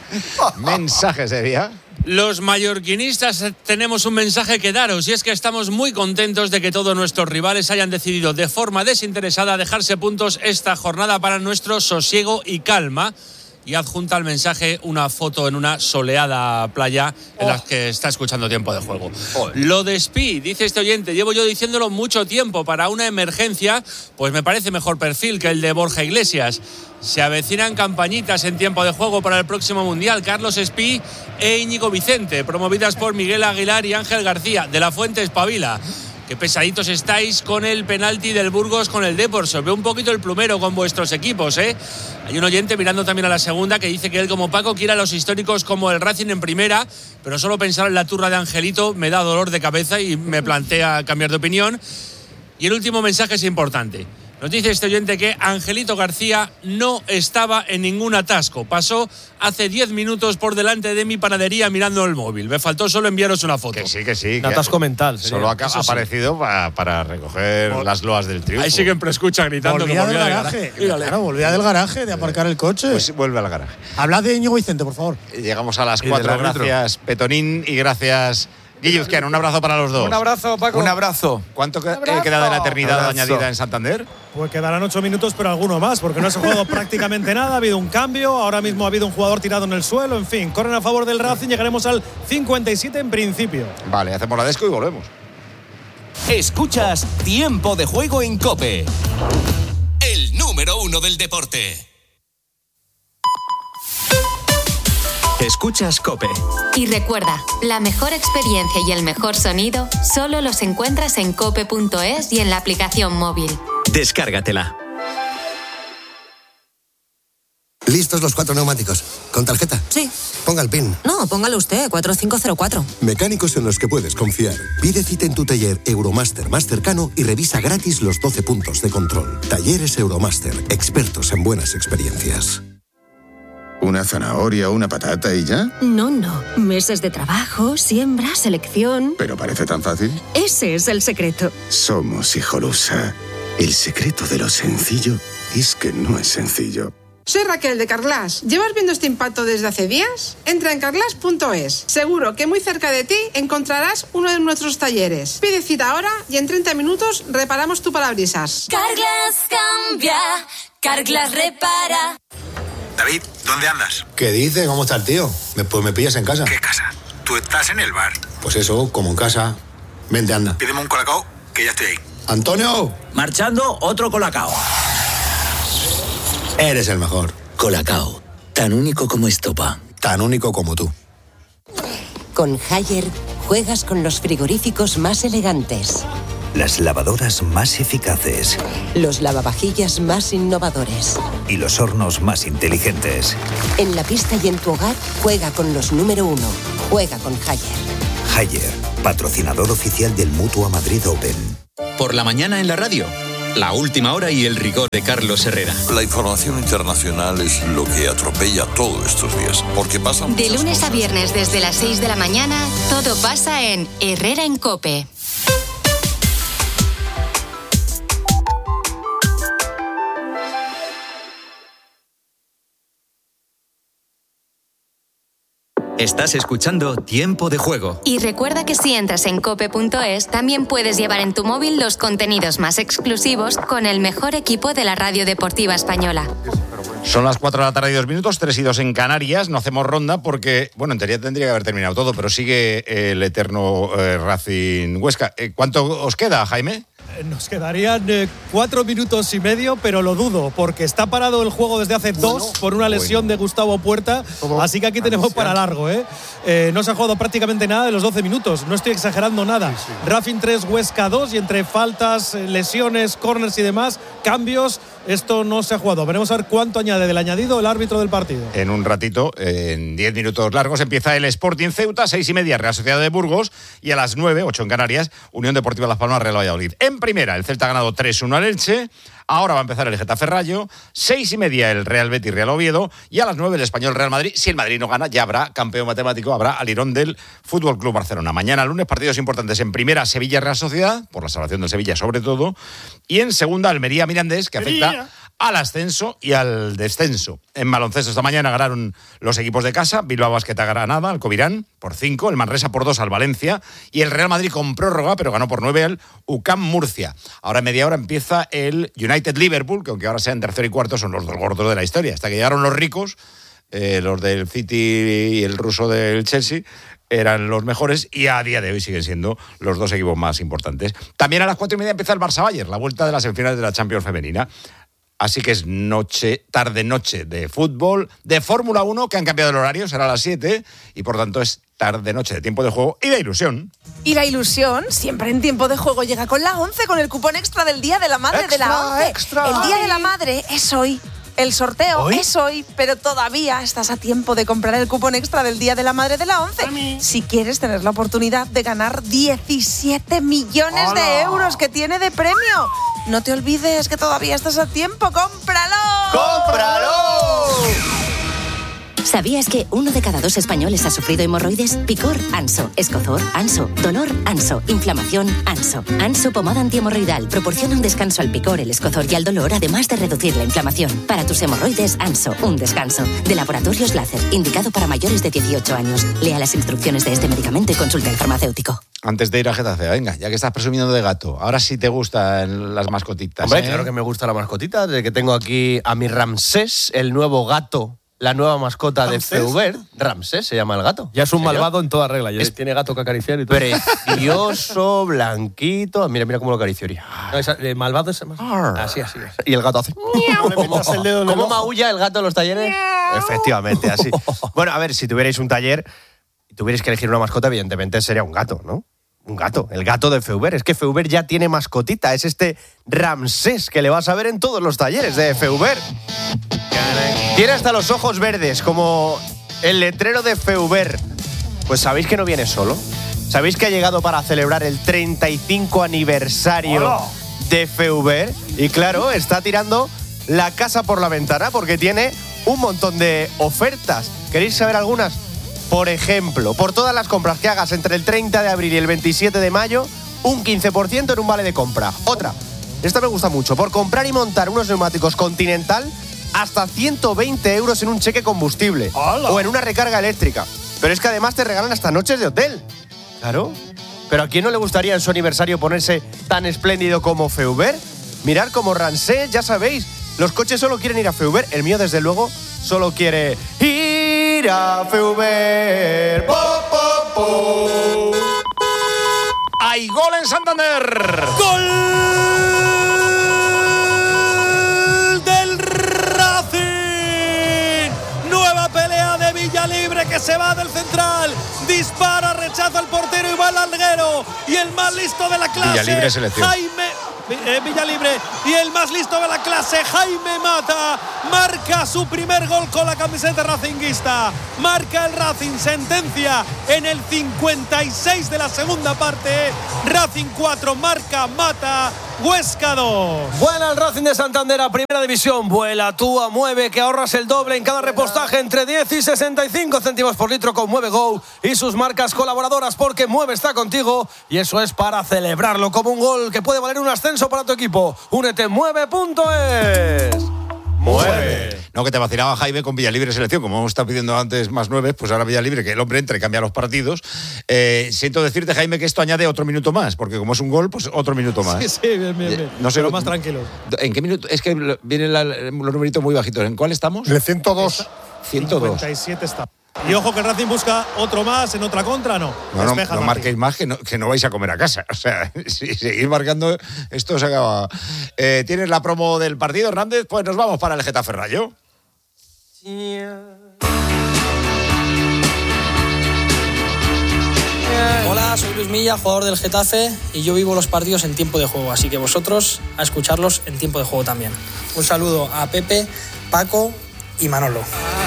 Mensajes de día. Los mallorquinistas tenemos un mensaje que daros, y es que estamos muy contentos de que todos nuestros rivales hayan decidido de forma desinteresada dejarse puntos esta jornada para nuestro sosiego y calma. Y adjunta al mensaje una foto en una soleada playa en la que está escuchando Tiempo de Juego. Lo de Spi, dice este oyente, llevo yo diciéndolo mucho tiempo, para una emergencia, pues me parece mejor perfil que el de Borja Iglesias. Se avecinan campañitas en Tiempo de Juego para el próximo Mundial. Carlos Spi e Íñigo Vicente, promovidas por Miguel Aguilar y Ángel García. De la Fuente espabila. Qué pesaditos estáis con el penalti del Burgos con el Depor. Se ve un poquito el plumero con vuestros equipos, ¿eh? Hay un oyente mirando también a la segunda que dice que él, como Paco, quiere a los históricos como el Racing en primera, pero solo pensar en la turra de Angelito me da dolor de cabeza y me plantea cambiar de opinión. Y el último mensaje es importante. Nos dice este oyente que Angelito García no estaba en ningún atasco. Pasó hace 10 minutos por delante de mi panadería mirando el móvil. Me faltó solo enviaros una foto. Que sí. Un atasco mental. Solo ha aparecido para recoger las loas del triunfo. Ahí sigue en preescucha gritando. Volvía del garaje. Claro, volvía del garaje de aparcar el coche. Pues vuelve al garaje. Hablad de Íñigo Vicente, por favor. Llegamos a las 4. Gracias, Petonín, y gracias, Guilluzquiano. Un abrazo para los dos. Un abrazo, Paco. Un abrazo. ¿Cuánto queda de la eternidad añadida en Santander? Pues quedarán 8 minutos, pero alguno más, porque no se ha jugado prácticamente nada. Ha habido un cambio, ahora mismo ha habido un jugador tirado en el suelo. En fin, corren a favor del Racing. Llegaremos al 57 en principio. Vale, hacemos la desco y volvemos. Escuchas Tiempo de Juego en COPE, el número 1 del deporte. Escuchas COPE. Y recuerda, la mejor experiencia y el mejor sonido solo los encuentras en cope.es y en la aplicación móvil. Descárgatela. ¿Listos los 4 neumáticos? ¿Con tarjeta? Sí. Ponga el PIN. No, póngalo usted, 4504. Mecánicos en los que puedes confiar. Pide cita en tu taller Euromaster más cercano y revisa gratis los 12 puntos de control. Talleres Euromaster, expertos en buenas experiencias. ¿Una zanahoria o una patata y ya? No. Meses de trabajo, siembra, selección. ¿Pero parece tan fácil? Ese es el secreto. Somos Hijolusa. El secreto de lo sencillo es que no es sencillo. Soy Raquel de Carglass. ¿Llevas viendo este impacto desde hace días? Entra en carglass.es. Seguro que muy cerca de ti encontrarás uno de nuestros talleres. Pide cita ahora y en 30 minutos reparamos tu parabrisas. Carglass cambia, Carglass repara. David, ¿dónde andas? ¿Qué dice? ¿Cómo está el tío? Pues me pillas en casa. ¿Qué casa? Tú estás en el bar. Pues eso, como en casa. Vente, anda. Pídeme un colacao, que ya estoy ahí. ¡Antonio! Marchando, otro colacao. Eres el mejor. Colacao, tan único como estopa. Tan único como tú. Con Haier juegas con los frigoríficos más elegantes, Las lavadoras más eficaces los lavavajillas más innovadores. y los hornos más inteligentes. En la pista y en tu hogar, juega con los número 1. Juega con Haier. Haier, patrocinador oficial del Mutua Madrid Open. Por la mañana en la radio, la última hora y el rigor de Carlos Herrera. La información internacional es lo que atropella todos estos días, porque pasan De lunes a viernes desde las 6 de la mañana, todo pasa en Herrera en COPE. Estás escuchando Tiempo de Juego. Y recuerda que si entras en cope.es, también puedes llevar en tu móvil los contenidos más exclusivos con el mejor equipo de la radio deportiva española. Son las 4 de la tarde y 2 minutos, 3 y 2 en Canarias. No hacemos ronda porque, bueno, en teoría tendría que haber terminado todo, pero sigue el eterno Racing Huesca. ¿Cuánto os queda, Jaime? Nos quedarían 4 minutos y medio, pero lo dudo, porque está parado el juego desde hace 2 por una lesión de Gustavo Puerta, así que aquí tenemos para largo. No se ha jugado prácticamente nada de los 12 minutos, no estoy exagerando nada. Racing 3, Huesca 2, y entre faltas, lesiones, corners y demás, cambios, esto no se ha jugado. Veremos a ver cuánto añade del añadido el árbitro del partido. En un ratito, en 10 minutos largos, empieza el Sporting Ceuta, 6:30, Real Sociedad de Burgos, y a las 9, 8 en Canarias, Unión Deportiva Las Palmas, Real Valladolid. En primera, el Celta ha ganado 3-1 al Elche. Ahora va a empezar el Getafe Rayo. 6:30 el Real Betis Real Oviedo. Y a las 9 el Español Real Madrid. Si el Madrid no gana, ya habrá campeón matemático, habrá alirón del Fútbol Club Barcelona. Mañana lunes, partidos importantes. En primera, Sevilla Real Sociedad, por la salvación del Sevilla sobre todo. Y en segunda, Almería Mirandés, que afecta al ascenso y al descenso. En baloncesto esta mañana ganaron los equipos de casa, Bilbao Basket a Granada, al Covirán por 5, el Manresa por 2 al Valencia, y el Real Madrid con prórroga, pero ganó por 9 al UCAM Murcia. Ahora en media hora empieza el United Liverpool, que aunque ahora sean tercero y cuarto, son los dos gordos de la historia. Hasta que llegaron los ricos, los del City y el ruso del Chelsea, eran los mejores, y a día de hoy siguen siendo los dos equipos más importantes. También a las 4:30 empieza el Barça-Bayern, la vuelta de las semifinales de la Champions femenina. Así que es tarde-noche de fútbol, de Fórmula 1, que han cambiado el horario, será a las 7, y por tanto es tarde-noche de tiempo de juego y de ilusión. Y la ilusión, siempre en tiempo de juego, llega con la 11, con el cupón extra del Día de la Madre de la 11. El Día de la Madre es hoy. El sorteo es hoy, pero todavía estás a tiempo de comprar el cupón extra del Día de la Madre de la 11. Si quieres tener la oportunidad de ganar 17 millones de euros que tiene de premio. No te olvides que todavía estás a tiempo. ¡Cómpralo! ¡Cómpralo! ¿Sabías que 1 de cada 2 españoles ha sufrido hemorroides? Picor, Anso. Escozor, Anso. Dolor, Anso. Inflamación, Anso. Anso pomada antihemorroidal proporciona un descanso al picor, el escozor y al dolor, además de reducir la inflamación. Para tus hemorroides, Anso, un descanso. De Laboratorios Láser, indicado para mayores de 18 años. Lea las instrucciones de este medicamento y consulta al farmacéutico. Antes de ir a Getafe, venga, ya que estás presumiendo de gato, ahora sí te gustan las mascotitas. Hombre, claro que me gusta la mascotita, desde que tengo aquí a mi Ramsés, el nuevo gato, la nueva mascota de FEUBER. Ramsés se llama el gato. Ya es un malvado en toda regla. Tiene gato que acariciar y todo. Precioso, blanquito. Mira cómo lo acariciaría. El malvado es más. Así. Y el gato hace. ¿Cómo maulla el gato en los talleres? Efectivamente, así. Bueno, a ver, si tuvierais un taller y tuvierais que elegir una mascota, evidentemente sería un gato, ¿no? Un gato, el gato de FEUBER. Es que FEUBER ya tiene mascotita. Es este Ramsés que le vas a ver en todos los talleres de FEUBER. Tiene hasta los ojos verdes, como el letrero de FEUBER. Pues sabéis que no viene solo. ¿Sabéis que ha llegado para celebrar el 35 aniversario de FEUBER? Y claro, está tirando la casa por la ventana porque tiene un montón de ofertas. ¿Queréis saber algunas? Por ejemplo, por todas las compras que hagas entre el 30 de abril y el 27 de mayo, un 15% en un vale de compra. Otra, esta me gusta mucho, por comprar y montar unos neumáticos Continental, hasta 120 euros en un cheque combustible. ¡Hala! O en una recarga eléctrica. Pero es que además te regalan hasta noches de hotel. Claro. ¿Pero a quién no le gustaría en su aniversario ponerse tan espléndido como FEUBER? Mirad como Ramsés, ya sabéis, los coches solo quieren ir a FEUBER. El mío, desde luego, solo quiere ir a Feuber. ¡Po, po, po! ¡Hay gol en Santander! ¡Gol del Racing! Nueva pelea de Villalibre que se va del central. Dispara, rechaza al portero y va al larguero. Y el más listo de la clase, Villalibre selección. Villalibre y el más listo de la clase, Jaime Mata, marca su primer gol con la camiseta racinguista. Marca el Racing, sentencia en el 56 de la segunda parte. Racing 4, marca Mata, Huesca 2. Vuela el Racing de Santander a Primera División. Vuela tú a Mueve, que ahorras el doble en cada repostaje entre 10 y 65 céntimos por litro con Mueve Go y sus marcas colaboradoras, porque Mueve está contigo y eso es para celebrarlo como un gol que puede valer un ascenso para tu equipo. Únete, mueve.es. Mueve. No, que te vacilaba Jaime con Villalibre selección. Como hemos estado pidiendo antes más 9, pues ahora Villalibre, que el hombre entre y cambia los partidos. Siento decirte, Jaime, que esto añade otro minuto más, porque como es un gol, pues otro minuto más. Sí, bien. No sé, pero más tranquilos. ¿En qué minuto? Es que vienen los numeritos muy bajitos. ¿En cuál estamos? En el 102. 102. 57 está. Y ojo que el Racing busca otro más en otra contra, ¿no? No marquéis más, que no vais a comer a casa. O sea, si seguís marcando, esto se acaba. ¿Tienes la promo del partido, Hernández? Pues nos vamos para el Getafe Rayo. Hola, soy Luis Milla, jugador del Getafe, y yo vivo los partidos en tiempo de juego, así que vosotros a escucharlos en tiempo de juego también. Un saludo a Pepe, Paco y Manolo.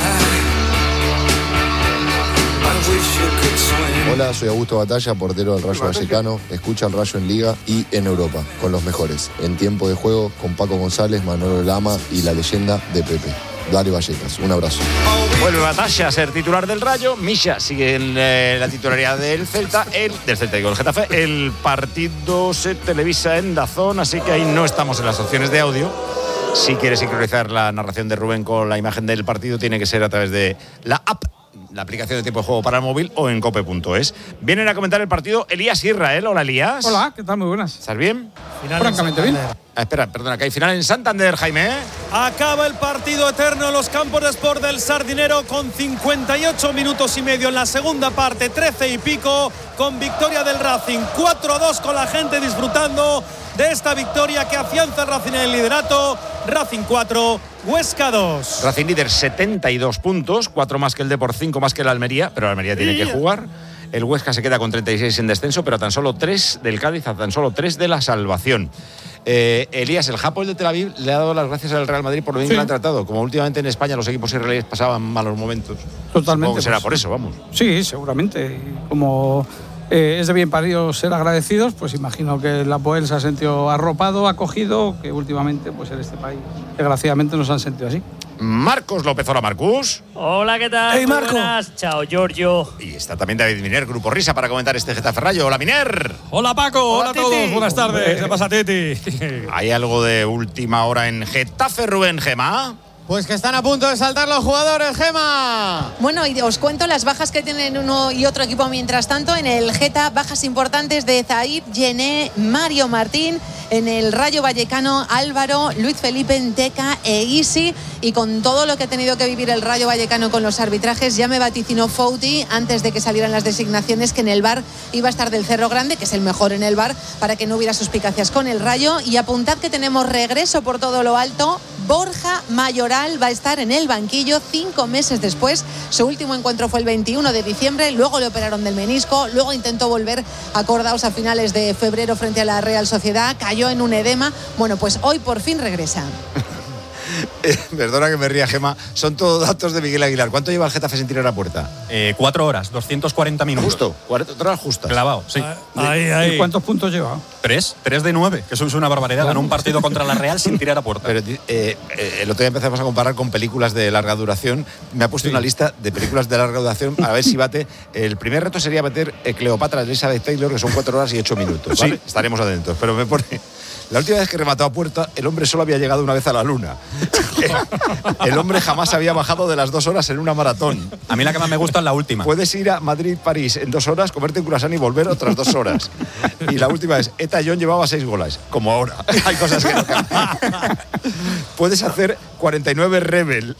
Hola, soy Augusto Batalla, portero del Rayo Vallecano. Escucha el Rayo en Liga y en Europa, con los mejores. En tiempo de juego, con Paco González, Manolo Lama y la leyenda de Pepe. Dale Vallecas, un abrazo. Vuelve Batalla a ser titular del Rayo. Misha sigue en la titularidad del Celta. El Getafe. El partido se televisa en DAZN, así que ahí no estamos en las opciones de audio. Si quieres sincronizar la narración de Rubén con la imagen del partido, tiene que ser a través de la app, la aplicación de tiempo de juego para el móvil, o en cope.es. Vienen a comentar el partido Elías Israel. Hola, Elías. Hola, ¿qué tal? Muy buenas. ¿Estás bien? Francamente bien. Espera, perdona, que hay final en Santander, Jaime. Acaba el partido eterno en los campos de Sport del Sardinero con 58 minutos y medio en la segunda parte, 13 y pico, con victoria del Racing. 4-2 con la gente disfrutando de esta victoria que afianza el Racing en el liderato. Racing 4, Huesca 2. Racing líder, 72 puntos, 4 más que el Depor, 5 más que el Almería, pero el Almería tiene que jugar. El Huesca se queda con 36 en descenso, pero a tan solo 3 del Cádiz, a tan solo 3 de la salvación. Elías, el Hapoel de Tel Aviv le ha dado las gracias al Real Madrid por lo bien que lo han tratado. Como últimamente en España los equipos israelíes pasaban malos momentos. Totalmente. Supongo que será por eso, vamos. Sí, seguramente. Como es de bien para ellos ser agradecidos, pues imagino que el Hapoel se ha sentido arropado, acogido, que últimamente pues en este país desgraciadamente nos han sentido así. Marcos López, hola Marcus. Hola, ¿qué tal? Hey, Marco. Muy buenas. Chao, Giorgio. Y está también David Miner, Grupo Risa, para comentar este Getafe Rayo. Hola, Miner. Hola, Paco. Hola a todos. Buenas tardes. ¿Qué pasa, Titi? ¿Hay algo de última hora en Getafe, Rubén, Gemma? Pues que están a punto de saltar los jugadores, Gema. Bueno, y os cuento las bajas que tienen uno y otro equipo mientras tanto. En el Geta, bajas importantes de Zahir, Yené, Mario Martín. En el Rayo Vallecano, Álvaro, Luis Felipe, Nteca e Isi. Y con todo lo que ha tenido que vivir el Rayo Vallecano con los arbitrajes, ya me vaticinó Fouti antes de que salieran las designaciones que en el VAR iba a estar del Cerro Grande, que es el mejor en el VAR, para que no hubiera suspicacias con el Rayo. Y apuntad que tenemos regreso por todo lo alto. Borja Mayoral va a estar en el banquillo 5 meses después. Su último encuentro fue el 21 de diciembre, luego le operaron del menisco, luego intentó volver, acordaos, a finales de febrero frente a la Real Sociedad, cayó en un edema. Bueno, pues hoy por fin regresa. Perdona que me ría, Gema. Son todos datos de Miguel Aguilar. ¿Cuánto lleva el Getafe sin tirar a puerta? 4 horas, 240 minutos. Justo, 4 horas justas. Clavado, sí. ¿Y cuántos puntos lleva? 3 de 9, que eso es una barbaridad. Ganó un partido contra la Real sin tirar a puerta. Pero el otro día empezamos a comparar con películas de larga duración. Me ha puesto una lista de películas de larga duración a ver si bate. El primer reto sería bater Cleopatra de Elizabeth Taylor, que son 4 horas y 8 minutos. ¿Vale? Sí. Estaremos atentos. Pero me pone La última vez que remató a puerta, el hombre solo había llegado una vez a la luna. El hombre jamás había bajado de las 2 horas en una maratón. A mí la que más me gusta es la última. Puedes ir a Madrid-París en 2 horas, comerte un croissant y volver otras 2 horas. Y la última es, Eta John llevaba 6 goles, como ahora. Hay cosas que no cambian. Puedes hacer 49 Rebel.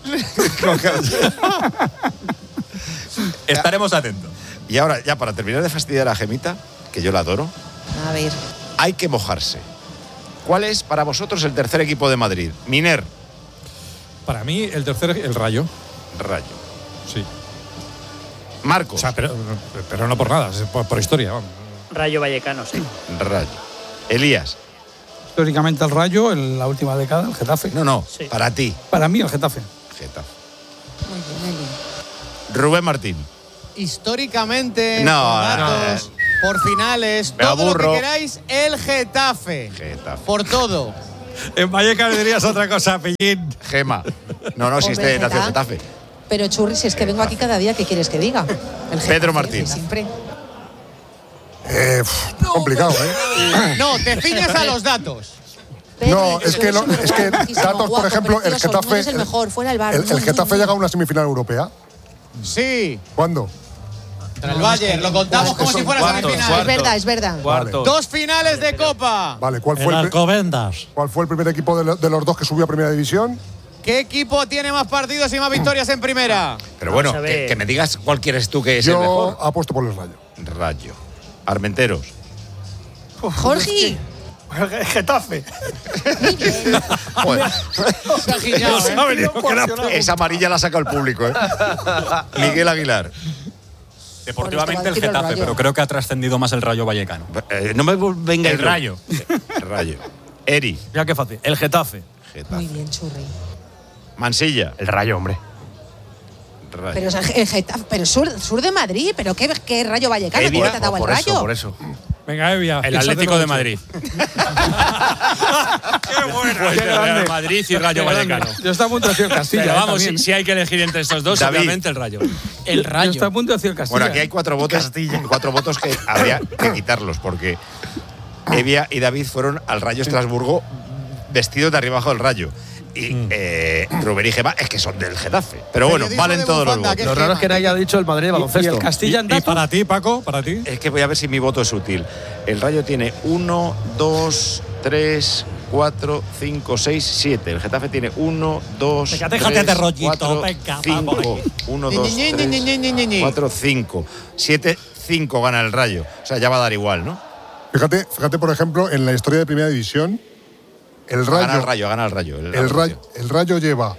Estaremos atentos. Y ahora, ya para terminar de fastidiar a Gemita, que yo la adoro, A ver. hay que mojarse. ¿Cuál es para vosotros el tercer equipo de Madrid? Miner. Para mí, el Rayo. Rayo. Sí. Marcos. O sea, pero no por nada, es por historia. Vamos. Rayo Vallecano, sí. Rayo. Elías. Históricamente el Rayo, en la última década, el Getafe. No, para ti. Para mí el Getafe. Getafe. Muy bien, muy bien. Rubén Martín. Históricamente, No, por datos, por finales, Me todo aburro. lo que queráis, el Getafe. Por todo. En Vallecano dirías otra cosa, Pellín. Gema. No, si Hombre, este nació en Getafe. Getafe. Pero Churri, si es que vengo aquí cada día, ¿qué quieres que diga? El Getafe, Pedro Martín. Siempre. Complicado, ¿eh? No, te ciñes a los datos. No, es que datos, por ejemplo, el Getafe. Es el mejor, fuera el bar. El Getafe llega a una semifinal europea. Sí. ¿Cuándo? Contra el Bayern, lo contamos como si fuera semifinal. Es verdad, es verdad. Vale. 2 finales de Copa. Vale, ¿cuál fue el primer equipo de los 2 que subió a Primera División? ¿Qué equipo tiene más partidos y más victorias en Primera? Pero bueno, que me digas cuál quieres tú que es el mejor. Yo apuesto por el Rayo. Rayo. Armenteros. Jorge. El Getafe. Joder. Se ha giñado, ¿eh? Esa amarilla la saca el público, ¿eh? Miguel Aguilar. Deportivamente el Getafe, pero creo que ha trascendido más el Rayo Vallecano. No me venga el Rayo. Rayo. Eri. Ya qué fácil. El Getafe. Muy bien, Churri. Mansilla. El Rayo, hombre. Rayo. Pero el Getafe, pero sur de Madrid, pero qué Rayo Vallecano, ¿cómo te ha dado el Rayo? Por eso. Venga, Evia. El Atlético de Madrid. Qué bueno. Real Madrid y Rayo Vallecano. Yo estaba a punto de decir el Castilla. Pero vamos, también. si hay que elegir entre estos dos, David. obviamente el Rayo. El Rayo. Yo estaba a punto de decir el Castilla. Bueno, aquí hay 4 votos que habría que quitarlos, porque Evia y David fueron al Rayo Estrasburgo vestidos de arriba abajo del Rayo. Y Rubén y Gema es que son del Getafe. Pero bueno, valen todos los votos. Lo raro es que no haya dicho el Madrid de baloncesto. Y el Castilla en ¿Y datos. para ti, Paco? ¿Para ti? Es que voy a ver si mi voto es útil. El Rayo tiene 1, 2, 3, 4, 5, 6, 7. El Getafe tiene 1, 2, Venga, 3, déjate de rollito, 4, venga, 5. 1, 2, 3, 4, 5. 7, 5 gana el Rayo. O sea, ya va a dar igual, ¿no? Fíjate, por ejemplo, en la historia de Primera División, Gana el Rayo. El Rayo lleva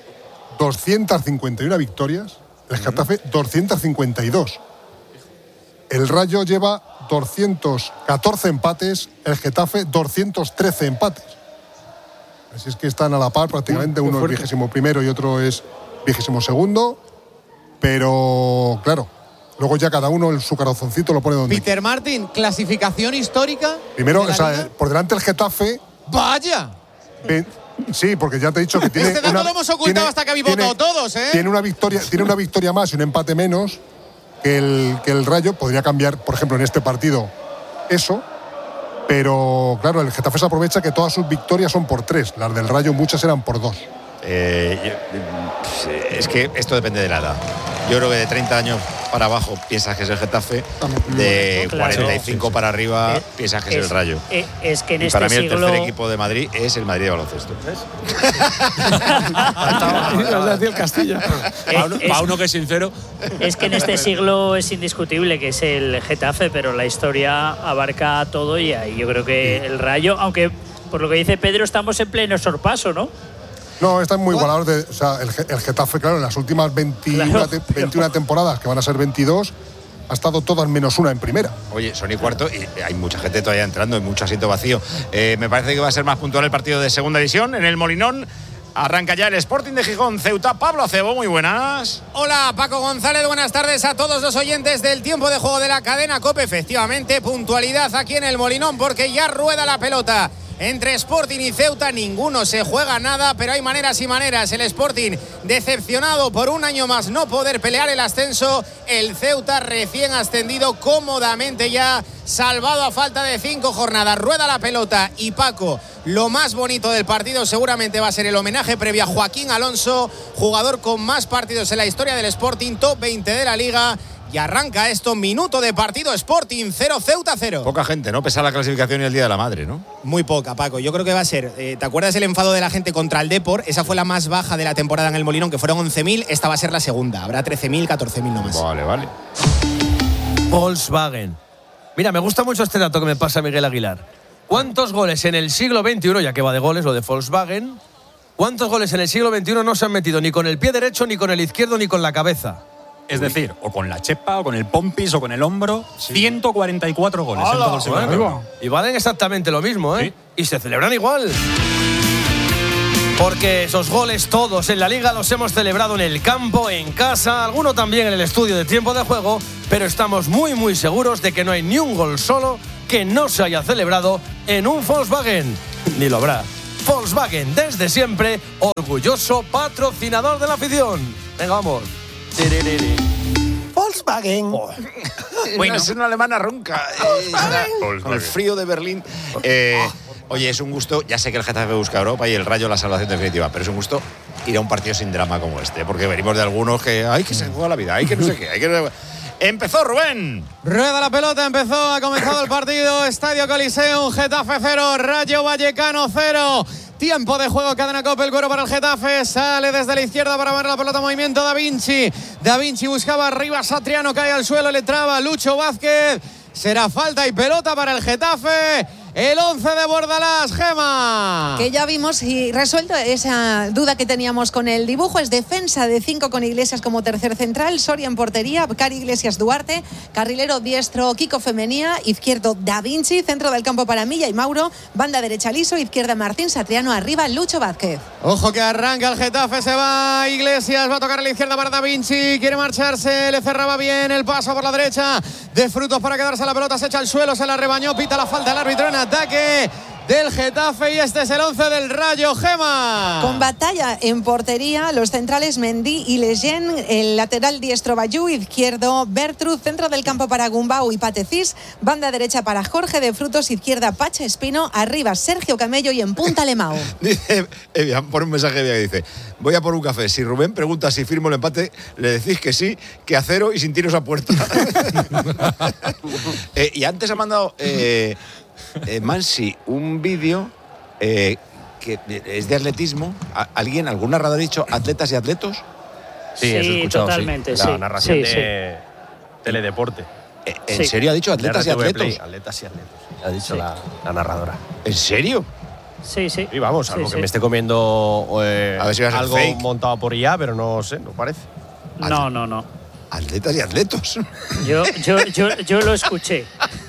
251 victorias, el Getafe 252. El Rayo lleva 214 empates, el Getafe 213 empates. Así es que están a la par prácticamente, uno es 21º y otro es 22º. Pero, claro, luego ya cada uno su corazoncito lo pone donde quiere. Peter Martin, clasificación histórica. Primero, de la Liga. por delante el Getafe. ¡Vaya! Sí, porque ya te he dicho que tiene. Este dato lo hemos ocultado hasta que habéis votado todos, ¿eh? Tiene una victoria más y un empate menos que el Rayo. Podría cambiar, por ejemplo, en este partido eso. Pero, claro, el Getafe se aprovecha que todas sus victorias son por 3. Las del Rayo muchas eran por 2. Es que esto depende de la edad. Yo creo que de 30 años para abajo piensas que es el Getafe, de No, claro. 45 para arriba piensas que es el Rayo. Es que en Y este para mí el siglo… tercer equipo de Madrid es el Madrid de baloncesto. el Castilla. Para uno que es sincero. Es que en este siglo es indiscutible que es el Getafe, pero la historia abarca todo y ahí yo creo que el Rayo, aunque por lo que dice Pedro estamos en pleno sorpaso, ¿no? No, están muy igualados. O sea, el Getafe, claro, en las últimas 21 temporadas, que van a ser 22, ha estado todas menos una en primera. Oye, son y cuarto y hay mucha gente todavía entrando, hay mucho asiento vacío. Me parece que va a ser más puntual el partido de segunda división en el Molinón. Arranca ya el Sporting de Gijón, Ceuta. Pablo Acebo, muy buenas. Hola, Paco González, buenas tardes a todos los oyentes del tiempo de juego de la cadena COPE. Efectivamente, puntualidad aquí en el Molinón porque ya rueda la pelota. entre Sporting y Ceuta. Ninguno se juega nada, pero hay maneras y maneras. El Sporting decepcionado por un año más no poder pelear el ascenso. El Ceuta recién ascendido cómodamente ya, salvado a falta de 5 jornadas. Rueda la pelota y Paco, lo más bonito del partido seguramente va a ser el homenaje previo a Joaquín Alonso, jugador con más partidos en la historia del Sporting, top 20 de la Liga. Y arranca esto, minuto de partido, Sporting 0, Ceuta 0. Poca gente, ¿no? Pese a la clasificación y el Día de la Madre, ¿no? Muy poca, Paco. Yo creo que va a ser, ¿te acuerdas el enfado de la gente contra el Depor? Esa fue la más baja de la temporada en el Molinón, que fueron 11.000. Esta va a ser la segunda. Habrá 13.000, 14.000 nomás. Vale. Volkswagen. Mira, me gusta mucho este dato que me pasa Miguel Aguilar. ¿Cuántos goles en el siglo XXI, ya que va de goles lo de Volkswagen, cuántos goles en el siglo XXI no se han metido ni con el pie derecho, ni con el izquierdo, ni con la cabeza? Es decir, o con la chepa, o con el pompis, o con el hombro. 144 goles en todo el siglo XXI. Y valen exactamente lo mismo, ¿eh? Sí. Y se celebran igual. Porque esos goles todos en la Liga los hemos celebrado en el campo, en casa, alguno también en el estudio de tiempo de juego, pero estamos muy, muy seguros de que no hay ni un gol solo que no se haya celebrado en un Volkswagen. Ni lo habrá. Volkswagen, desde siempre, orgulloso patrocinador de la afición. Venga, vamos. Volkswagen. Bueno, es una alemana ronca. Con el frío de Berlín. Oye, es un gusto. Ya sé que el Getafe busca Europa y el Rayo la salvación definitiva, pero es un gusto ir a un partido sin drama como este, porque venimos de algunos que hay que se juega la vida, hay que no sé qué, hay que. Empezó Rubén. Rueda la pelota, ha comenzado el partido. Estadio Coliseum, Getafe 0, Rayo Vallecano 0. Tiempo de juego, cadena Cope, el cuero para el Getafe. Sale desde la izquierda para ver la pelota, movimiento Da Vinci. Da Vinci buscaba arriba, Satriano cae al suelo, le traba Lucho Vázquez. Será falta y pelota para el Getafe. El 11 de Bordalás, Gema. Que ya vimos y resuelto esa duda que teníamos con el dibujo. Es defensa de 5 con Iglesias como tercer central, Soria en portería, Cari Iglesias Duarte, carrilero diestro Kiko Femenía, izquierdo Da Vinci, centro del campo para Milla y Mauro, banda derecha Liso, izquierda Martín Satriano, arriba Lucho Vázquez. Ojo que arranca el Getafe, se va Iglesias, va a tocar a la izquierda para Da Vinci, quiere marcharse, le cerraba bien el paso por la derecha, de Frutos para quedarse la pelota, se echa al suelo, se la rebañó, pita la falta el árbitro en ataque del Getafe y este es el 11 del Rayo, Gema. Con batalla en portería, los centrales Mendy y Lejean, el lateral diestro Bayú, izquierdo Bertrud, centro del campo para Gumbau y Patecís, banda derecha para Jorge de Frutos, izquierda Pacha Espino, arriba Sergio Camello y en punta Lemao. Dice, por un mensaje que dice, voy a por un café, si Rubén pregunta si firmo el empate, le decís que sí, que a 0 y sin tiros a puerta. Y antes ha mandado Mansi un vídeo que es de atletismo. ¿Algún narrador ha dicho atletas y atletos? Sí, eso he escuchado, totalmente, sí. La narración de Teledeporte. ¿En serio ha dicho atletas y atletos? Play, atletas y atletos. Ha dicho la narradora. ¿En serio? Sí. Y vamos, algo que me esté comiendo a ver si algo fake. montado por IA, pero no sé, no parece. No. Atletas y atletos. Yo lo escuché.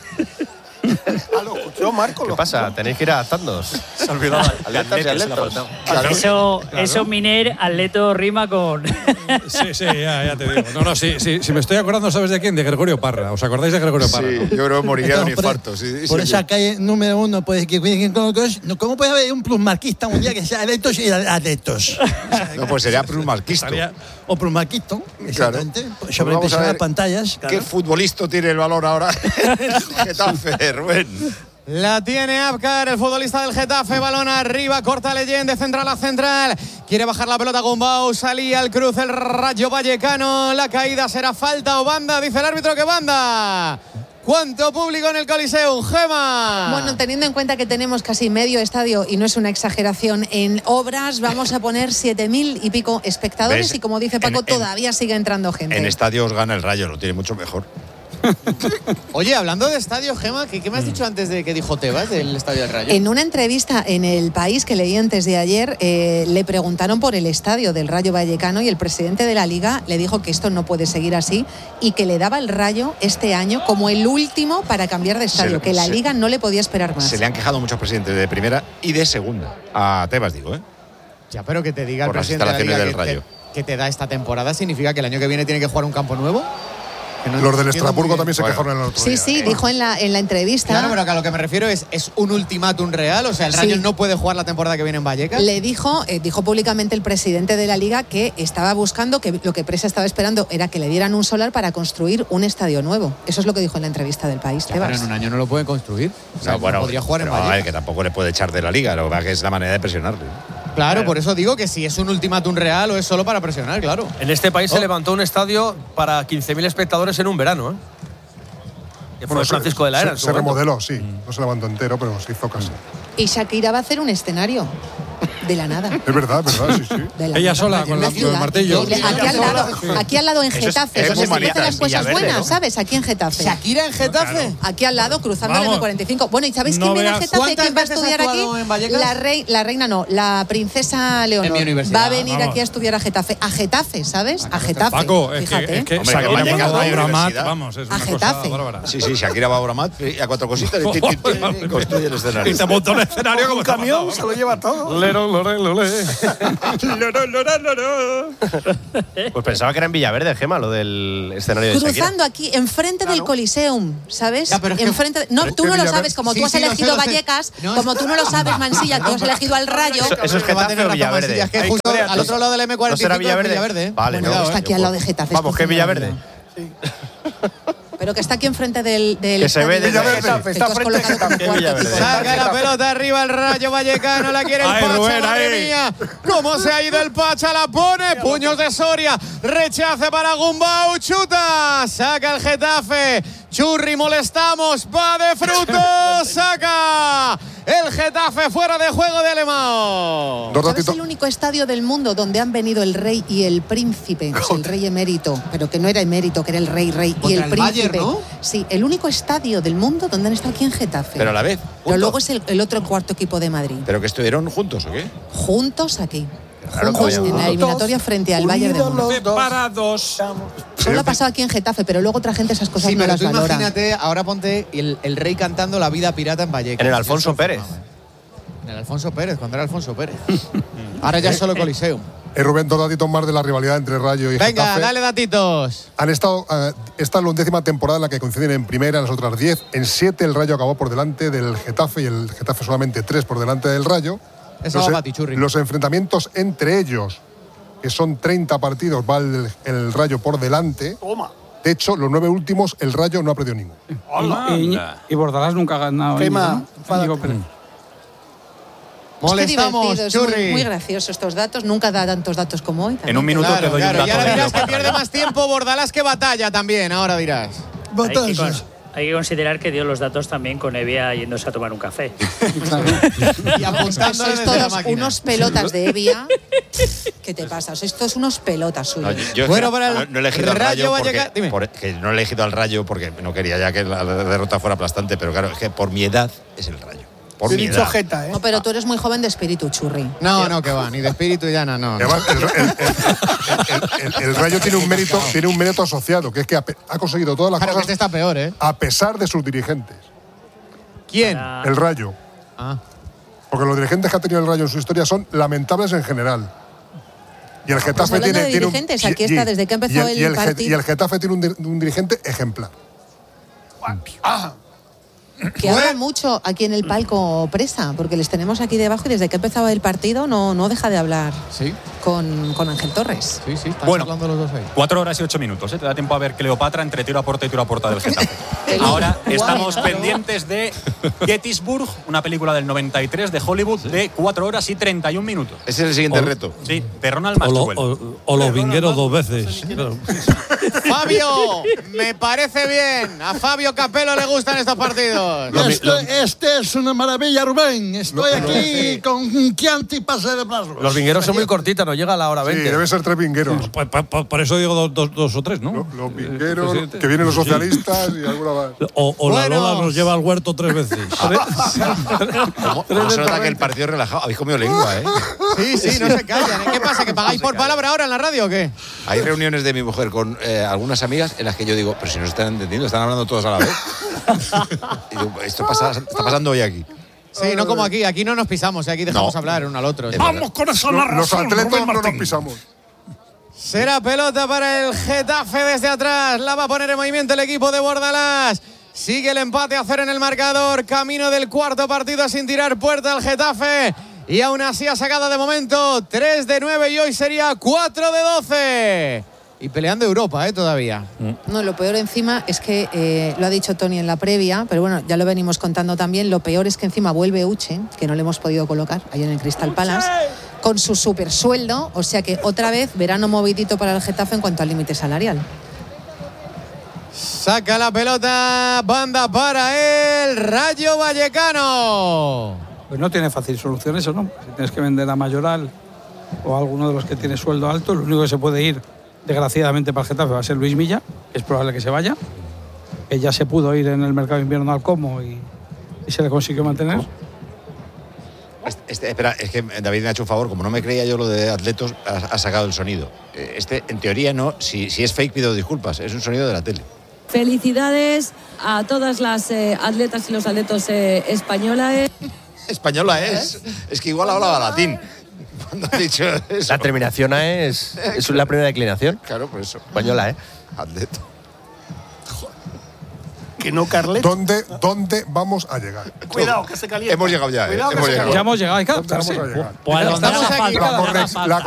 Lo escuchó Marco. ¿Qué pasa? Tenéis que ir adaptándoos. Se ha olvidado. Atletas y atletos. Claro. Eso Miner, atleto rima con. Sí, ya te digo. No, si me estoy acordando, ¿sabes de quién? De Gregorio Parra. ¿Os acordáis de Gregorio Parra? Sí, yo creo que moriría de un infarto. Por esa calle número 1, pues, ¿cómo puede haber un plusmarquista un día que sea atletos y atletos? No, pues sería plusmarquista. O plusmarquista, exactamente. Claro. Sobre Vamos a ver pantallas. Claro. ¿Qué futbolista tiene el valor ahora? Getafe, Rubén. La tiene Abkar, el futbolista del Getafe, balón arriba, corta Leyenda, de central a central. Quiere bajar la pelota Gumbau, salía al cruce el Rayo Vallecano. La caída será falta o banda, dice el árbitro que banda. ¿Cuánto público en el Coliseum, Gema? Bueno, teniendo en cuenta que tenemos casi medio estadio y no es una exageración en obras, vamos a poner 7.000 y pico espectadores. ¿Ves? Y como dice Paco, todavía sigue entrando gente. En estadios gana el Rayo, lo tiene mucho mejor. Oye, hablando de estadio, Gema, ¿qué me has dicho antes de que dijo Tebas del Estadio del Rayo? En una entrevista en El País que leí antes de ayer, le preguntaron por el estadio del Rayo Vallecano y el presidente de la Liga le dijo que esto no puede seguir así y que le daba el Rayo este año como el último para cambiar de estadio, que la Liga no le podía esperar más. Se le han quejado muchos presidentes de primera y de segunda. A Tebas, digo, ¿eh? Ya, pero que te diga por el presidente de la Liga del Rayo. que te da esta temporada, ¿significa que el año que viene tiene que jugar un campo nuevo? Los del Estrasburgo también se quejaron en el otro Sí, día. sí, dijo en la entrevista. Claro, pero a lo que me refiero es un ultimátum real. O sea, el Rayo no puede jugar la temporada que viene en Vallecas. Le dijo públicamente el presidente de la Liga que estaba buscando, que lo que Presa estaba esperando era que le dieran un solar para construir un estadio nuevo. Eso es lo que dijo en la entrevista del País. Pero en un año no lo pueden construir. O sea, bueno, podría jugar en pero, a Vallecas. ver, que tampoco le puede echar de la Liga. Lo que pasa es que es la manera de presionarle. Claro, por eso digo que si es un ultimátum real o es solo para presionar, claro. En este país se levantó un estadio para 15.000 espectadores en un verano, ¿eh? Que fue Francisco de la Era. Se remodeló, sí. No se levantó entero, pero se hizo casi. Y Shakira va a hacer un escenario. De la nada. Es verdad, sí, sí. Ella sola, con el martillo. Aquí al lado en Getafe. eso es donde se hacen las en cosas Villaverde, buenas, ¿no? ¿sabes? Aquí en Getafe. ¿Shakira en Getafe? Aquí al lado, cruzando Vamos. el M45. Bueno, ¿y sabéis No quién viene a veas. Getafe? ¿Quién va a ¿Cuántas veces estudiar ha aquí? actuado en Vallecas? La reina no, la princesa Leonor. En mi universidad. Va a venir Vamos. aquí a estudiar a Getafe. A Getafe, ¿sabes? A Getafe. Paco, Fíjate. es que Hombre, Shakira que cuando va a hay Abramat, universidad. vamos, es A una cosa Getafe. bárbara. Sí, Shakira va a Abramat y a cuatro cositas y construye el escenario. Y se monta un escenario como un camión, se lo lleva todo. Pues pensaba que era en Villaverde, Gema, lo del escenario de Shakira. Cruzando aquí, enfrente del Coliseum, ¿sabes? Ya, pero es que- Enfrente no, pero tú es no que lo Villaverde- sabes, como Sí, tú has sí, lo sé, elegido lo sé. Vallecas, No, como tú no lo sabes, Mansilla, tú has elegido al Rayo. Eso es Que va a Getafe tener o razón Villaverde. Mansilla, es que justo al otro lado del M45 ¿No será es Villaverde? Villaverde. Vale, Bueno, no. está aquí al lado de Getafe. Vamos, que Villaverde. Pero que está aquí enfrente del Que se ve estadio. desde Getafe, Que está tú has frente a colocado como Getafe. cuarto Villaverde. titular. Saca la pelota arriba el Rayo Vallecano, la quiere el Ay, Pacha, Rubén, madre ahí. mía. ¿Cómo se ha ido el Pacha? La pone, puños de Soria, rechace para Gumbau, chuta, saca el Getafe. Churri, molestamos, va de fruto, saca el Getafe fuera de juego de Alemão. ¿Sabes el único estadio del mundo donde han venido el rey y el príncipe? O sea, el rey emérito, pero que no era emérito, que era el rey y Contra el el príncipe. Bayern, ¿no? Sí, el único estadio del mundo donde han estado aquí en Getafe. Pero a la vez. Pero luego es el otro cuarto equipo de Madrid. ¿Pero que estuvieron juntos o qué? Juntos aquí. Raro que Juntos vayan en la juntos. eliminatoria frente al Bayern de Múnich. Separados. Solo ha pasado aquí en Getafe, pero luego otra gente esas cosas Sí, no pero las tú valora. imagínate, ahora ponte el rey cantando La vida pirata en Vallecas. En el Alfonso Pérez. En el Alfonso Pérez, cuando era Alfonso Pérez. Ahora ya es solo Coliseum. Rubén, dos datitos más de la rivalidad entre Rayo y Venga, Getafe. dale datitos. Han estado, esta es la 11ª temporada en la que coinciden en primera, en las otras 10. En 7 el Rayo acabó por delante del Getafe y el Getafe solamente 3 por delante del Rayo. Eso va Batichurri. Los enfrentamientos entre ellos, que son 30 partidos, va el Rayo por delante. De hecho, los 9 últimos, el Rayo no ha perdido ninguno. Y Bordalás nunca ha ganado. Quema, Íñigo Pérez. Molestamos, Qué divertidos, Churri. muy graciosos estos datos. Nunca da tantos datos como hoy. En un minuto Claro, te doy claro. un Y dato. ahora de dirás que Leopard. pierde más tiempo Bordalás que batalla también, ahora dirás. Hay que considerar que dio los datos también con Evia yéndose a tomar un café. Y apuntando Sois desde la todos máquina. unos pelotas de Evia. ¿Qué te pasa? Sois todos unos pelotas No, suyos. yo Bueno, para el no he elegido al Rayo Rayo porque, Vallecas- dime. que no he elegido al Rayo porque no quería ya que la derrota fuera aplastante, pero claro, es que por mi edad es el Rayo. Por mi edad. No, pero tú eres muy joven de espíritu, Churri. No, que va, ni de espíritu ya no. Además, el Rayo tiene un mérito asociado, que es que ha conseguido todas las Claro que cosas este está peor, ¿eh? a pesar de sus dirigentes. ¿Quién? El Rayo. Porque los dirigentes que ha tenido el Rayo en su historia son lamentables en general. Y el Getafe hablando tiene, de tiene un- dirigentes, aquí está desde que empezó el partido. Y el Getafe tiene un dirigente ejemplar. Que habla mucho aquí en el palco Presa, porque les tenemos aquí debajo y desde que empezaba el partido no deja de hablar Sí, con Ángel Torres. sí, están Bueno. hablando los dos ahí. 4 horas y 8 minutos, ¿eh? Te da tiempo a ver Cleopatra entre tiro a puerta y tiro a puerta del Getafe. Ahora estamos pendientes de Gettysburg, una película del 93 de Hollywood de 4 horas y 31 minutos. Ese es el siguiente reto. Sí, de Ronald Maxwell. O los vingueros dos veces. Fabio, me parece bien. A Fabio Capello le gustan estos partidos. Este es una maravilla, Rubén. Estoy aquí con Chianti para celebrarlo. Los vingueros son muy cortitas, no llega a la hora Sí, 20. deben ser 3 vingueros. Por eso digo dos o tres, ¿no? Los vingueros, que vienen los socialistas y alguna más. O la Lola nos lleva al huerto 3 veces. ¿Cómo se nota que el partido es relajado? Habéis comido lengua, ¿eh? Sí, no se callan. ¿Qué pasa? ¿Que pagáis por palabra ahora en la radio o qué? Hay reuniones de mi mujer con algunas amigas en las que yo digo, pero si no se están entendiendo, están hablando todos a la vez. Y digo, esto está pasando hoy aquí. Sí, no como aquí. Aquí no nos pisamos, aquí dejamos No. hablar uno al otro. Es Vamos con eso, los atletas no nos pisamos. Será pelota para el Getafe desde atrás. La va a poner en movimiento el equipo de Bordalás. Sigue el empate a 0 en el marcador. Camino del cuarto partido sin tirar puerta al Getafe. Y aún así ha sacado de momento 3 de 9 y hoy sería 4 de 12. Y peleando Europa, todavía. No, lo peor encima es que, lo ha dicho Tony en la previa, pero bueno, ya lo venimos contando también, lo peor es que encima vuelve Uche, que no le hemos podido colocar ahí en el Crystal Palace, con su super sueldo, o sea que otra vez verano movidito para el Getafe en cuanto al límite salarial. Saca la pelota, banda para el Rayo Vallecano. Pues no tiene fácil solución eso, ¿no? Si tienes que vender a Mayoral o a alguno de los que tiene sueldo alto, lo único que se puede ir, desgraciadamente para el Getafe, va a ser Luis Milla, que es probable que se vaya, que ya se pudo ir en el mercado de invierno al Como y se le consiguió mantener. Espera, es que David me ha hecho un favor, como no me creía yo lo de Atletos, ha sacado el sonido. En teoría no, si es fake pido disculpas, es un sonido de la tele. Felicidades a todas las atletas y los atletos españolas. Española es que igual hablaba latín. Cuando ha dicho eso. La terminación es la primera declinación. Claro, por eso. Española, Atleto. Que no, Carleto. ¿Dónde vamos a llegar? Cuidado, que se calienta. Hemos llegado ya. Ya hemos llegado, hay que adaptarse. Pues a donde haga falta.